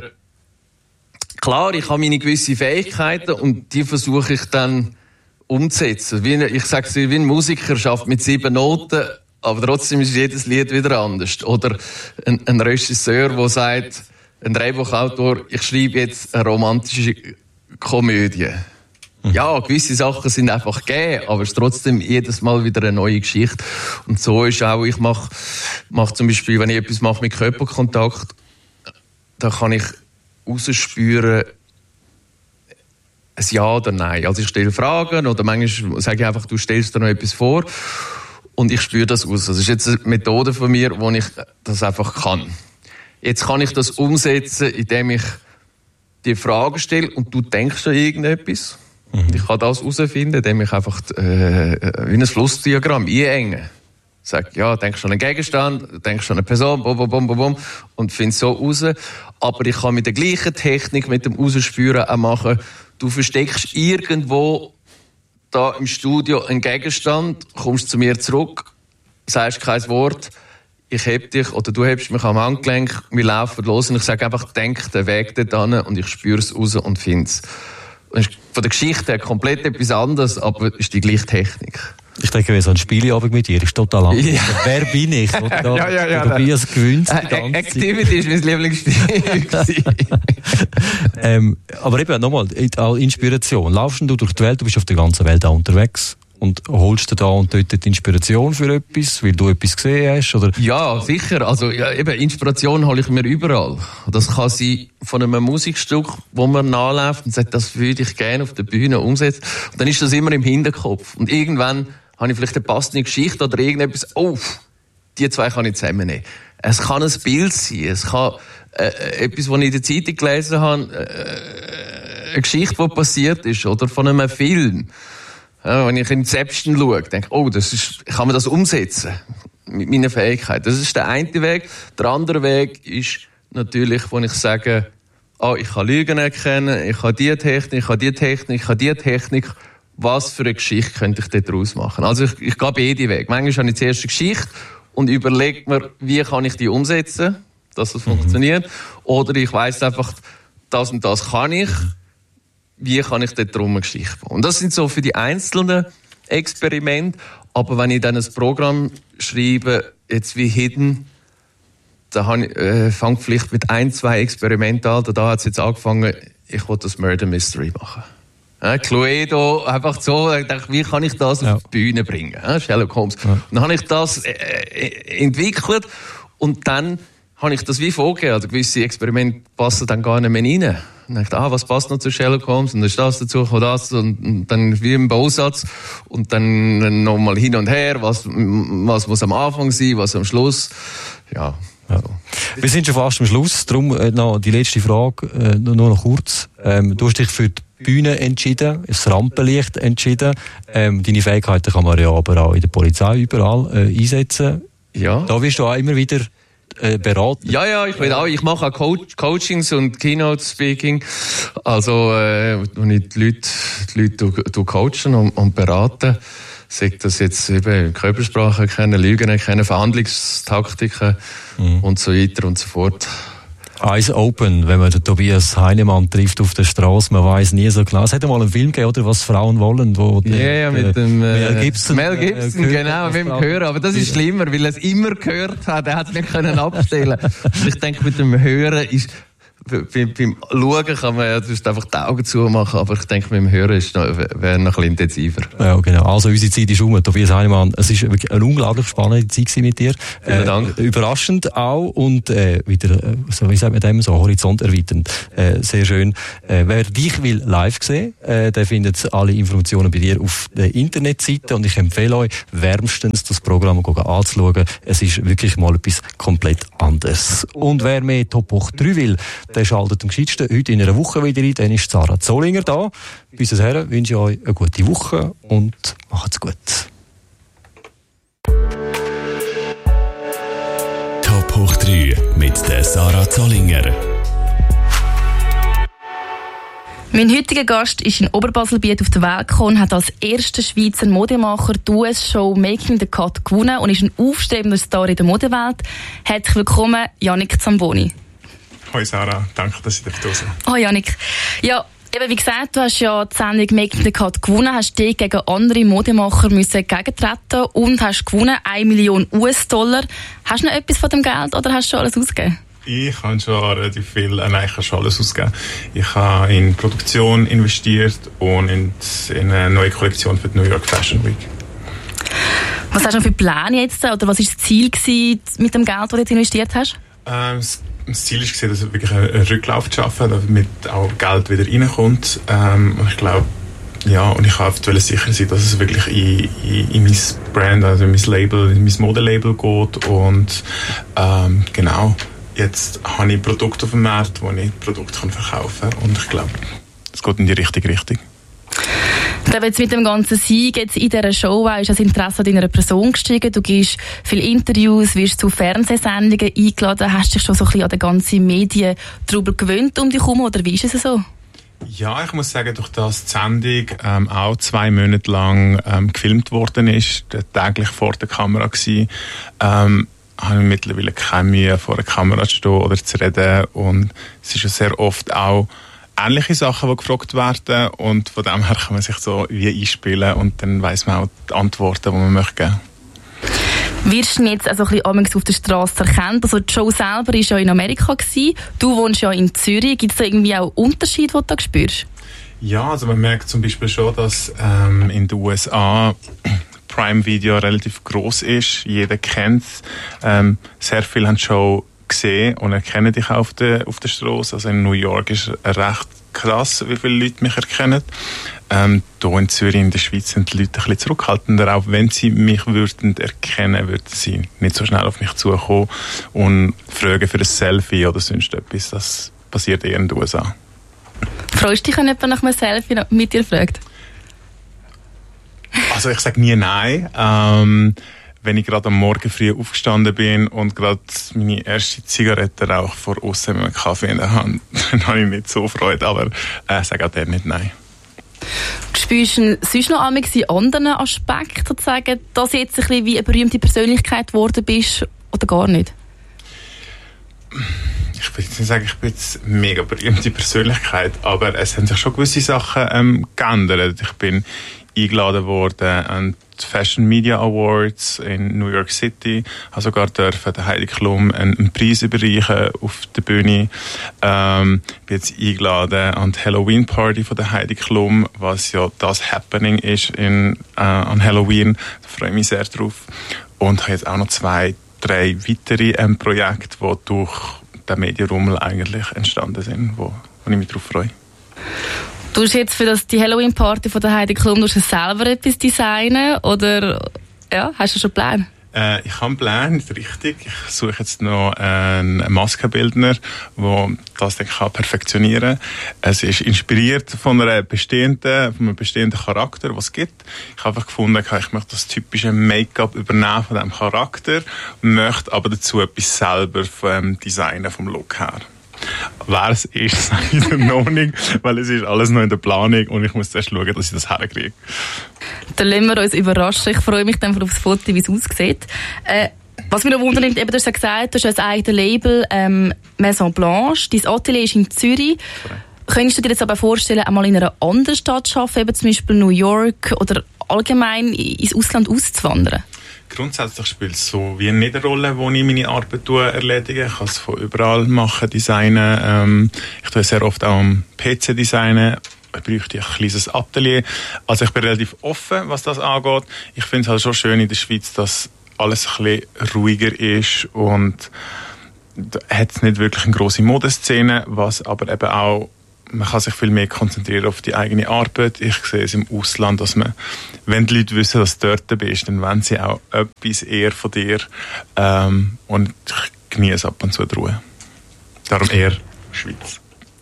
klar, ich habe meine gewissen Fähigkeiten und die versuche ich dann umzusetzen. Wie, ich sage es wie ein Musiker schafft mit sieben Noten, aber trotzdem ist jedes Lied wieder anders. Oder ein, ein Regisseur, der sagt, ein Drehbuchautor, ich schreibe jetzt eine romantische Komödie. Ja, gewisse Sachen sind einfach gegeben, aber es ist trotzdem jedes Mal wieder eine neue Geschichte. Und so ist auch, ich mache mach zum Beispiel, wenn ich etwas mache mit Körperkontakt, da kann ich rausspüren, ein Ja oder Nein. Also ich stelle Fragen oder manchmal sage ich einfach, du stellst dir noch etwas vor und ich spüre das aus. Das ist jetzt eine Methode von mir, wo ich das einfach kann. Jetzt kann ich das umsetzen, indem ich die Frage stelle und du denkst an irgendetwas. Mhm. Ich kann das herausfinden, indem ich einfach äh, wie ein Flussdiagramm einenge. Sag, ja, denkst an einen Gegenstand, denkst an eine Person, bum, bum, bum, bum, und finde so raus. Aber ich kann mit der gleichen Technik, mit dem Rausspüren auch machen, du versteckst irgendwo da im Studio einen Gegenstand, kommst zu mir zurück, sagst kein Wort, ich heb dich oder du hebst mich am Handgelenk, wir laufen los und ich sage einfach, denk den Weg dorthin und ich spüre es raus und finde es. Von der Geschichte her komplett etwas anderes, aber es ist die gleiche Technik. Ich denke, so ein Spieleabend mit dir ist total anders. Ja. Wer bin ich? Oder da, ja, ja, ja. Oder wie es gewöhnt. Äh, Activity ist mein Lieblingsspiel. ähm, aber eben, nochmal, Inspiration. Laufst du durch die Welt, du bist auf der ganzen Welt auch unterwegs und holst du da und dort die Inspiration für etwas, weil du etwas gesehen hast? Oder? Ja, sicher. Also, ja, eben, Inspiration hole ich mir überall. Das kann sein von einem Musikstück, wo man nachläuft und sagt, das würde ich gerne auf der Bühne umsetzen. Und dann ist das immer im Hinterkopf. Und irgendwann habe ich vielleicht eine passende Geschichte oder irgendetwas, oh, die zwei kann ich zusammennehmen. Es kann ein Bild sein, es kann äh, etwas, was ich in der Zeitung gelesen habe, äh, eine Geschichte, die passiert ist, oder von einem Film. Ja, wenn ich in Inception schaue, denke ich, oh, das ist, kann man das umsetzen mit meiner Fähigkeit. Das ist der eine Weg. Der andere Weg ist natürlich, wo ich sage, oh, ich kann Lügen erkennen, ich habe diese Technik, ich habe diese Technik, ich habe diese Technik. Was für eine Geschichte könnte ich daraus machen? Also ich, ich gehe beide Wege. Manchmal habe ich zuerst eine Geschichte und überlege mir, wie kann ich die umsetzen, dass das mhm. funktioniert. Oder ich weiss einfach, das und das kann ich. Wie kann ich dort drum eine Geschichte bauen? Und das sind so für die einzelnen Experimente. Aber wenn ich dann ein Programm schreibe, jetzt wie Hidden, da habe ich, äh, fange vielleicht mit ein, zwei Experimenten an. Da hat es jetzt angefangen, ich will das Murder Mystery machen. Ja, Cluedo, einfach so, ich dachte, wie kann ich das ja. auf die Bühne bringen? Ja, Sherlock Holmes. Ja. Und dann habe ich das äh, entwickelt und dann habe ich das wie vorgegeben. Also gewisse Experimente passen dann gar nicht mehr rein. Und ich dachte, ah, was passt noch zu Sherlock Holmes? Und dann ist das dazu, und das, und, und dann wie im Bausatz. Und dann nochmal hin und her, was, was muss am Anfang sein, was am Schluss. Ja. Ja. Wir sind schon fast am Schluss, darum äh, noch die letzte Frage, äh, nur noch kurz. Ähm, du hast dich für die Bühne entschieden, das Rampenlicht entschieden. Ähm, deine Fähigkeiten kann man ja aber auch in der Polizei überall äh, einsetzen. Ja. Da wirst du auch immer wieder äh, beraten. Ja, ja, ich, will auch, ich mache auch Co- Coachings und Keynote-Speaking. Also, äh, wo ich die Leute, die Leute du, coachen und, und beraten. Sagt das jetzt eben Körpersprache kennen, Lügen kennen, Verhandlungstaktiken mhm. und so weiter und so fort. Eyes open, wenn man den Tobias Heinemann trifft auf der Straße, man weiß nie so genau. Es hat mal einen Film gegeben, oder, was Frauen wollen, wo ja, yeah, ja, mit dem äh, Mel Gibson, Mel Gibson, äh, genau, mit dem Hören. Aber das ist schlimmer, weil er es immer gehört hat. Er hat es nicht können abstellen. Ich denke, mit dem Hören ist Beim, beim Schauen kann man ja einfach die Augen zumachen, aber ich denke, mit dem Hören ist noch, wäre noch ein bisschen intensiver. Ja, genau. Also unsere Zeit ist um. Tobias Heinemann, es war wirklich eine unglaublich spannende Zeit mit dir. Vielen äh, Dank. Überraschend auch und äh, wieder, so wie sagt man dem, so horizont erweiternd. Äh, sehr schön. Äh, wer dich will live sehen, äh, der findet alle Informationen bei dir auf der Internetseite und ich empfehle euch wärmstens das Programm anzuschauen. Es ist wirklich mal etwas komplett anderes. Und wer mehr Top hoch drei will, der schaltet am gescheitsten heute in einer Woche wieder ein. Dann ist Sarah Zollinger da. Bis dahin wünsche ich euch eine gute Woche und macht's gut. Top hoch drei mit der Sarah Zollinger. Mein heutiger Gast ist in Oberbaselbiet auf der Welt gekommen, hat als erster Schweizer Modemacher die U S-Show Making the Cut gewonnen und ist ein aufstrebender Star in der Modewelt. Herzlich willkommen, Yannick Zamboni. Hoi Sarah, danke, dass ich da bin. Oh Yannick. Ja, eben wie gesagt, du hast ja die Sendung Making the Cut gewonnen, hast dich gegen andere Modemacher müssen gegentreten und hast gewonnen, eine Million U S-Dollar. Hast du noch etwas von dem Geld oder hast du schon alles ausgegeben? Ich habe schon relativ viel, äh, nein, ich habe schon alles ausgegeben. Ich habe in Produktion investiert und in, in eine neue Kollektion für die New York Fashion Week. Was hast du noch für Pläne jetzt? Oder was war das Ziel gewesen mit dem Geld, das du jetzt investiert hast? Ähm, Das Ziel war, dass wir wirklich einen Rücklauf zu schaffen, damit auch Geld wieder reinkommt. Ähm, und ich glaube, ja, und ich wollte sicher sein, dass es wirklich in, in, in mein Brand, also in mein Label, in mein Modelabel geht. Und ähm, genau, jetzt habe ich Produkte auf dem Markt, wo ich Produkte verkaufen kann. Und ich glaube, es geht in die richtige Richtung. Ich glaube, jetzt mit dem ganzen Sieg jetzt in dieser Show ist das Interesse an deiner Person gestiegen. Du gibst viele Interviews, wirst zu Fernsehsendungen eingeladen. Hast du dich schon so ein bisschen an den ganzen Medientrubel gewöhnt um dich herum, oder wie ist es so? Ja, ich muss sagen, durch das die Sendung ähm, auch zwei Monate lang ähm, gefilmt worden ist, täglich vor der Kamera gewesen, ähm, habe ich mittlerweile keine Mühe, vor der Kamera zu stehen oder zu reden. Und es ist ja sehr oft auch ähnliche Sachen, die gefragt werden, und von dem her kann man sich so wie einspielen und dann weiss man auch die Antworten, die man möchte geben. Wirst du jetzt also ein bisschen auf der Straße erkannt? Also die Show selber war ja in Amerika gewesen. Du wohnst ja in Zürich. Gibt es da irgendwie auch Unterschiede, die du da spürst? Ja, also man merkt zum Beispiel schon, dass ähm, in den U S A Prime Video relativ gross ist. Jeder kennt es. Ähm, sehr viele haben die Show gesehen und erkennen dich auch auf der, auf der Straße. Also in New York ist es recht krass, wie viele Leute mich erkennen. Ähm, hier in Zürich, in der Schweiz, sind die Leute ein bisschen zurückhaltender. Auch wenn sie mich würden erkennen, würden sie nicht so schnell auf mich zukommen und fragen für ein Selfie oder sonst etwas. Das passiert eher in den U S A. Freust du dich, wenn jemand nach einem Selfie mit dir fragt? Also ich sage nie nein. Ähm, wenn ich gerade am Morgen früh aufgestanden bin und gerade meine erste Zigarette rauche vor außen mit einem Kaffee in der Hand, dann habe ich nicht so Freude, aber äh, ich sage auch der nicht nein. Spürst du sonst noch einmal in anderen Aspekten, sozusagen, dass du jetzt ein bisschen wie eine berühmte Persönlichkeit geworden bist oder gar nicht? Ich will jetzt nicht sagen, ich bin jetzt eine mega berühmte Persönlichkeit, aber es haben sich schon gewisse Sachen ähm, geändert. Ich bin eingeladen worden an die Fashion Media Awards in New York City. Ich habe sogar dürfen der Heidi Klum einen, einen Preis überreichen auf der Bühne. Ähm, bin jetzt eingeladen an die Halloween Party von der Heidi Klum, was ja das Happening ist in, äh, an Halloween. Da freue ich mich sehr drauf. Und habe jetzt auch noch zwei, drei weitere ähm, Projekte, die durch den Medienrummel eigentlich entstanden sind, wo, wo ich mich darauf freue. Du hast jetzt für das, die Halloween-Party von der Heidi Klum, du hast selber etwas designen oder ja, hast du schon Pläne? Äh, ich habe einen Plan, nicht richtig. Ich suche jetzt noch einen Maskenbildner, der das dann kann perfektionieren kann. Es ist inspiriert von, einer bestehenden, von einem bestehenden Charakter, was es gibt. Ich habe einfach gefunden, ich möchte das typische Make-up übernehmen von diesem Charakter, möchte aber dazu etwas selber vom Designen, vom Look her. Wer es ist, sage ich noch nicht, weil es ist alles noch in der Planung und ich muss zuerst schauen, dass ich das herkriege. Dann lassen wir uns überraschen. Ich freue mich dann auf das Foto, wie es aussieht. Äh, was mich noch wundert, eben, du hast ja gesagt, du hast ein eigenes Label, ähm, Maison Blanche. Dein Atelier ist in Zürich. Okay. Könntest du dir jetzt aber vorstellen, einmal in einer anderen Stadt zu arbeiten, eben zum Beispiel New York oder allgemein ins Ausland auszuwandern? Grundsätzlich spielt es so wie nicht eine Rolle, wo ich meine Arbeit erledige. Ich kann es von überall machen, designen. Ähm, ich tue sehr oft auch am P C designen. Ich bräuchte ein kleines Atelier. Also ich bin relativ offen, was das angeht. Ich finde es halt schon schön in der Schweiz, dass alles ein bisschen ruhiger ist und da hat es nicht wirklich eine grosse Modeszene, was aber eben auch, man kann sich viel mehr konzentrieren auf die eigene Arbeit. Ich sehe es im Ausland, dass man, wenn die Leute wissen, dass du dort bist, dann wollen sie auch etwas eher von dir. Ähm, und ich genieße ab und zu die Ruhe. Darum eher Schweiz.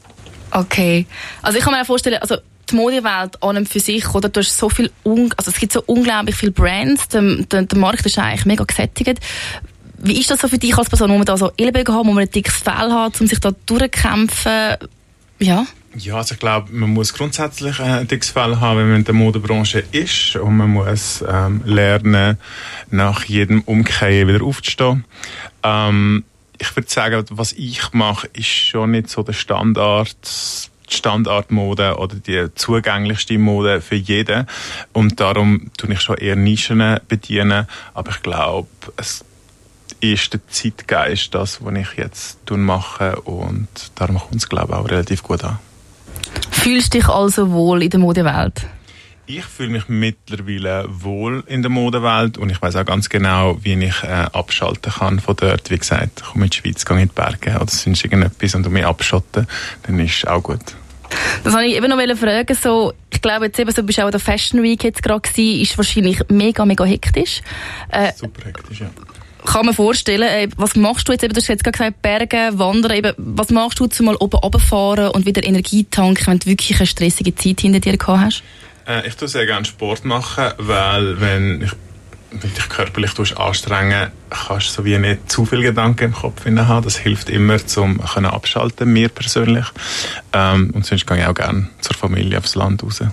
Okay. Also ich kann mir vorstellen, also die Modewelt an und für sich, oder? Du hast so viel, un- also es gibt so unglaublich viele Brands, der, der, der Markt ist eigentlich mega gesättigt. Wie ist das so für dich als Person, wo man da so Ellbogen hat, wo man ein dickes Fell hat, um sich da durchzukämpfen? Ja. Ja, also ich glaube, man muss grundsätzlich ein dickes Fell haben, wenn man in der Modebranche ist und man muss ähm, lernen, nach jedem Umkehren wieder aufzustehen. Ähm, ich würde sagen, was ich mache, ist schon nicht so der Standard, die Standardmode oder die zugänglichste Mode für jeden und darum tue ich schon eher Nischen bedienen, aber ich glaube, es ist der Zeitgeist das, was ich jetzt mache und darum kommt es, glaube ich, auch relativ gut an. Fühlst du dich also wohl in der Modewelt? Ich fühle mich mittlerweile wohl in der Modewelt und ich weiß auch ganz genau, wie ich äh, abschalten kann von dort. Wie gesagt, ich komme in die Schweiz, gehe in die Berge oder sonst irgendetwas und mich abschotten, dann ist es auch gut. Das wollte ich eben noch fragen. So, ich glaube, jetzt eben, so bist du auch in der Fashion Week jetzt gerade gewesen, ist wahrscheinlich mega, mega hektisch. Äh, Super hektisch, ja. Kann man vorstellen, was machst du jetzt, eben, du hast jetzt gerade gesagt, Berge, Wandern, eben, was machst du, um mal oben runterfahren und wieder Energie tanken, wenn du wirklich eine stressige Zeit hinter dir gehabt hast? Äh, ich tue sehr gerne Sport machen, weil wenn ich wenn dich körperlich anstrengen kannst du so wie nicht zu viele Gedanken im Kopf haben. Das hilft immer, um abschalten, mir persönlich. Ähm, und sonst gehe ich auch gerne zur Familie aufs Land raus.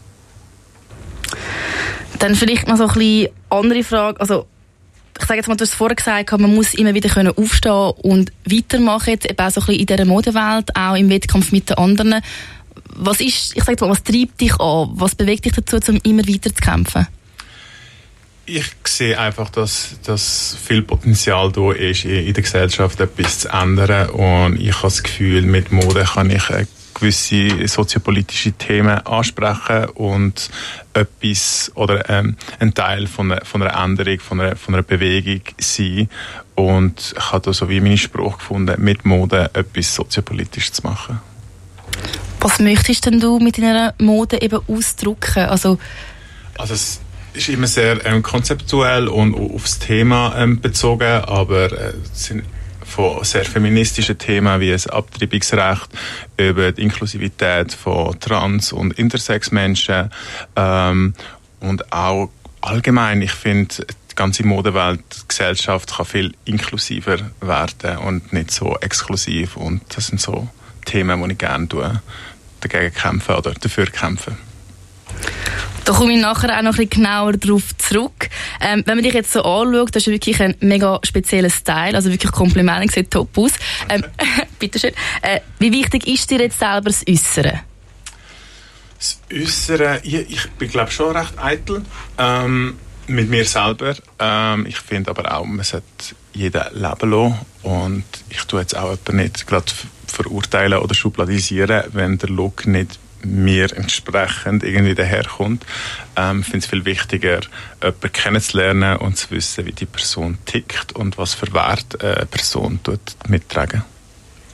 Dann vielleicht noch so ein bisschen andere Frage, also ich sage jetzt mal, du hast es vorher gesagt, man muss immer wieder können aufstehen und weitermachen, jetzt eben auch so ein bisschen in dieser Modewelt, auch im Wettkampf mit den anderen. Was ist, ich sage jetzt mal, was treibt dich an? Was bewegt dich dazu, um immer weiter zu kämpfen? Ich sehe einfach, dass, dass viel Potenzial da ist, in der Gesellschaft etwas zu ändern und ich habe das Gefühl, mit Mode kann ich gewisse soziopolitische Themen ansprechen und etwas oder ähm, ein Teil von einer, von einer Änderung, von einer, von einer Bewegung sein. Und ich habe da so wie meinen Spruch gefunden, mit Mode etwas soziopolitisch zu machen. Was möchtest denn du mit deiner Mode eben ausdrücken? Also, also es ist immer sehr ähm, konzeptuell und aufs Thema ähm, bezogen, aber äh, es sind von sehr feministischen Themen wie das Abtreibungsrecht über die Inklusivität von Trans- und Intersex-Menschen ähm, und auch allgemein, ich finde, die ganze Modewelt, die Gesellschaft kann viel inklusiver werden und nicht so exklusiv und das sind so Themen, die ich gerne tue, dagegen kämpfen oder dafür kämpfen. Da komme ich nachher auch noch ein bisschen genauer darauf zurück. Ähm, wenn man dich jetzt so anschaut, das ist wirklich ein mega spezieller Style, also wirklich Kompliment, sieht top aus. Ähm, bitteschön. Äh, wie wichtig ist dir jetzt selber das Äußere? Das Äußere, ich, ich bin glaube schon recht eitel ähm, mit mir selber. Ähm, ich finde aber auch, man sollte jeden leben lassen und ich tue jetzt auch jemanden nicht gerade verurteilen oder schubladisieren, wenn der Look nicht mir entsprechend irgendwie daherkommt. Ähm, ich finde es viel wichtiger, jemanden kennenzulernen und zu wissen, wie die Person tickt und was für Wert eine Person mittragen.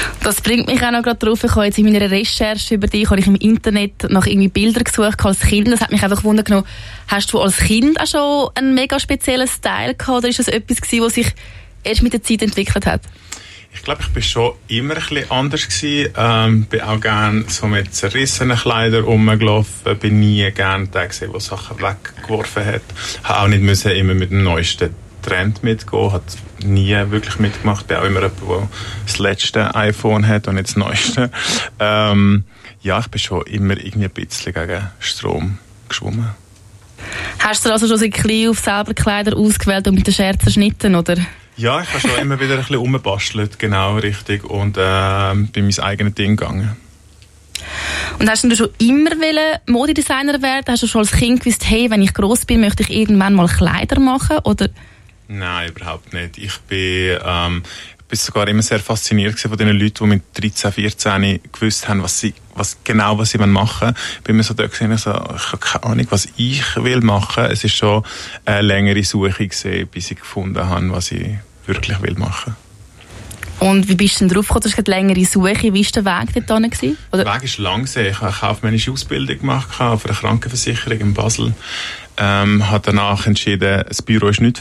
Das bringt mich auch noch gerade drauf. Ich habe jetzt in meiner Recherche über dich, habe ich im Internet nach irgendwie Bildern gesucht als Kind. Das hat mich einfach gewundert genommen. Hast du als Kind auch schon einen mega speziellen Style gehabt, oder ist das etwas gewesen, was sich erst mit der Zeit entwickelt hat? Ich glaube, ich war schon immer ein bisschen anders gewesen. Ähm, bin auch gerne so mit zerrissenen Kleidern rumgelaufen. Bin nie gerne der gesehen, der Sachen weggeworfen hat. Habe auch nicht müssen immer mit dem neuesten Trend mitgehen. Hat nie wirklich mitgemacht. Bin auch immer jemand, der das letzte iPhone hat und nicht das neueste. Ähm, ja, ich bin schon immer irgendwie ein bisschen gegen Strom geschwommen. Hast du also schon so ein bisschen auf selber Kleider ausgewählt und mit der Schere zerschnitten, oder? Ja, ich habe schon immer wieder ein bisschen rumbastelt, genau, richtig, und äh, bin mein eigenes Ding gegangen. Und hast du schon immer wollen Modedesigner werden? Hast du schon als Kind gewusst, hey, wenn ich gross bin, möchte ich irgendwann mal Kleider machen, oder? Nein, überhaupt nicht. Ich bin, ähm, bin sogar immer sehr fasziniert von den Leuten, die mit dreizehn, vierzehn gewusst haben, was sie, was genau was sie machen wollen. Ich bin mir so da gesehen, so, ich habe keine Ahnung, was ich will machen. Es ist schon eine längere Suche gewesen, bis ich gefunden habe, was ich wirklich will machen. Und wie bist du denn drauf gekommen? Du hast eine längere Suche. Wie war der Weg dort hin? Der Weg war lang. Ich habe eine kaufmännische Ausbildung gemacht auf einer Krankenversicherung in Basel. Ähm, habe danach entschieden, das Büro ist nicht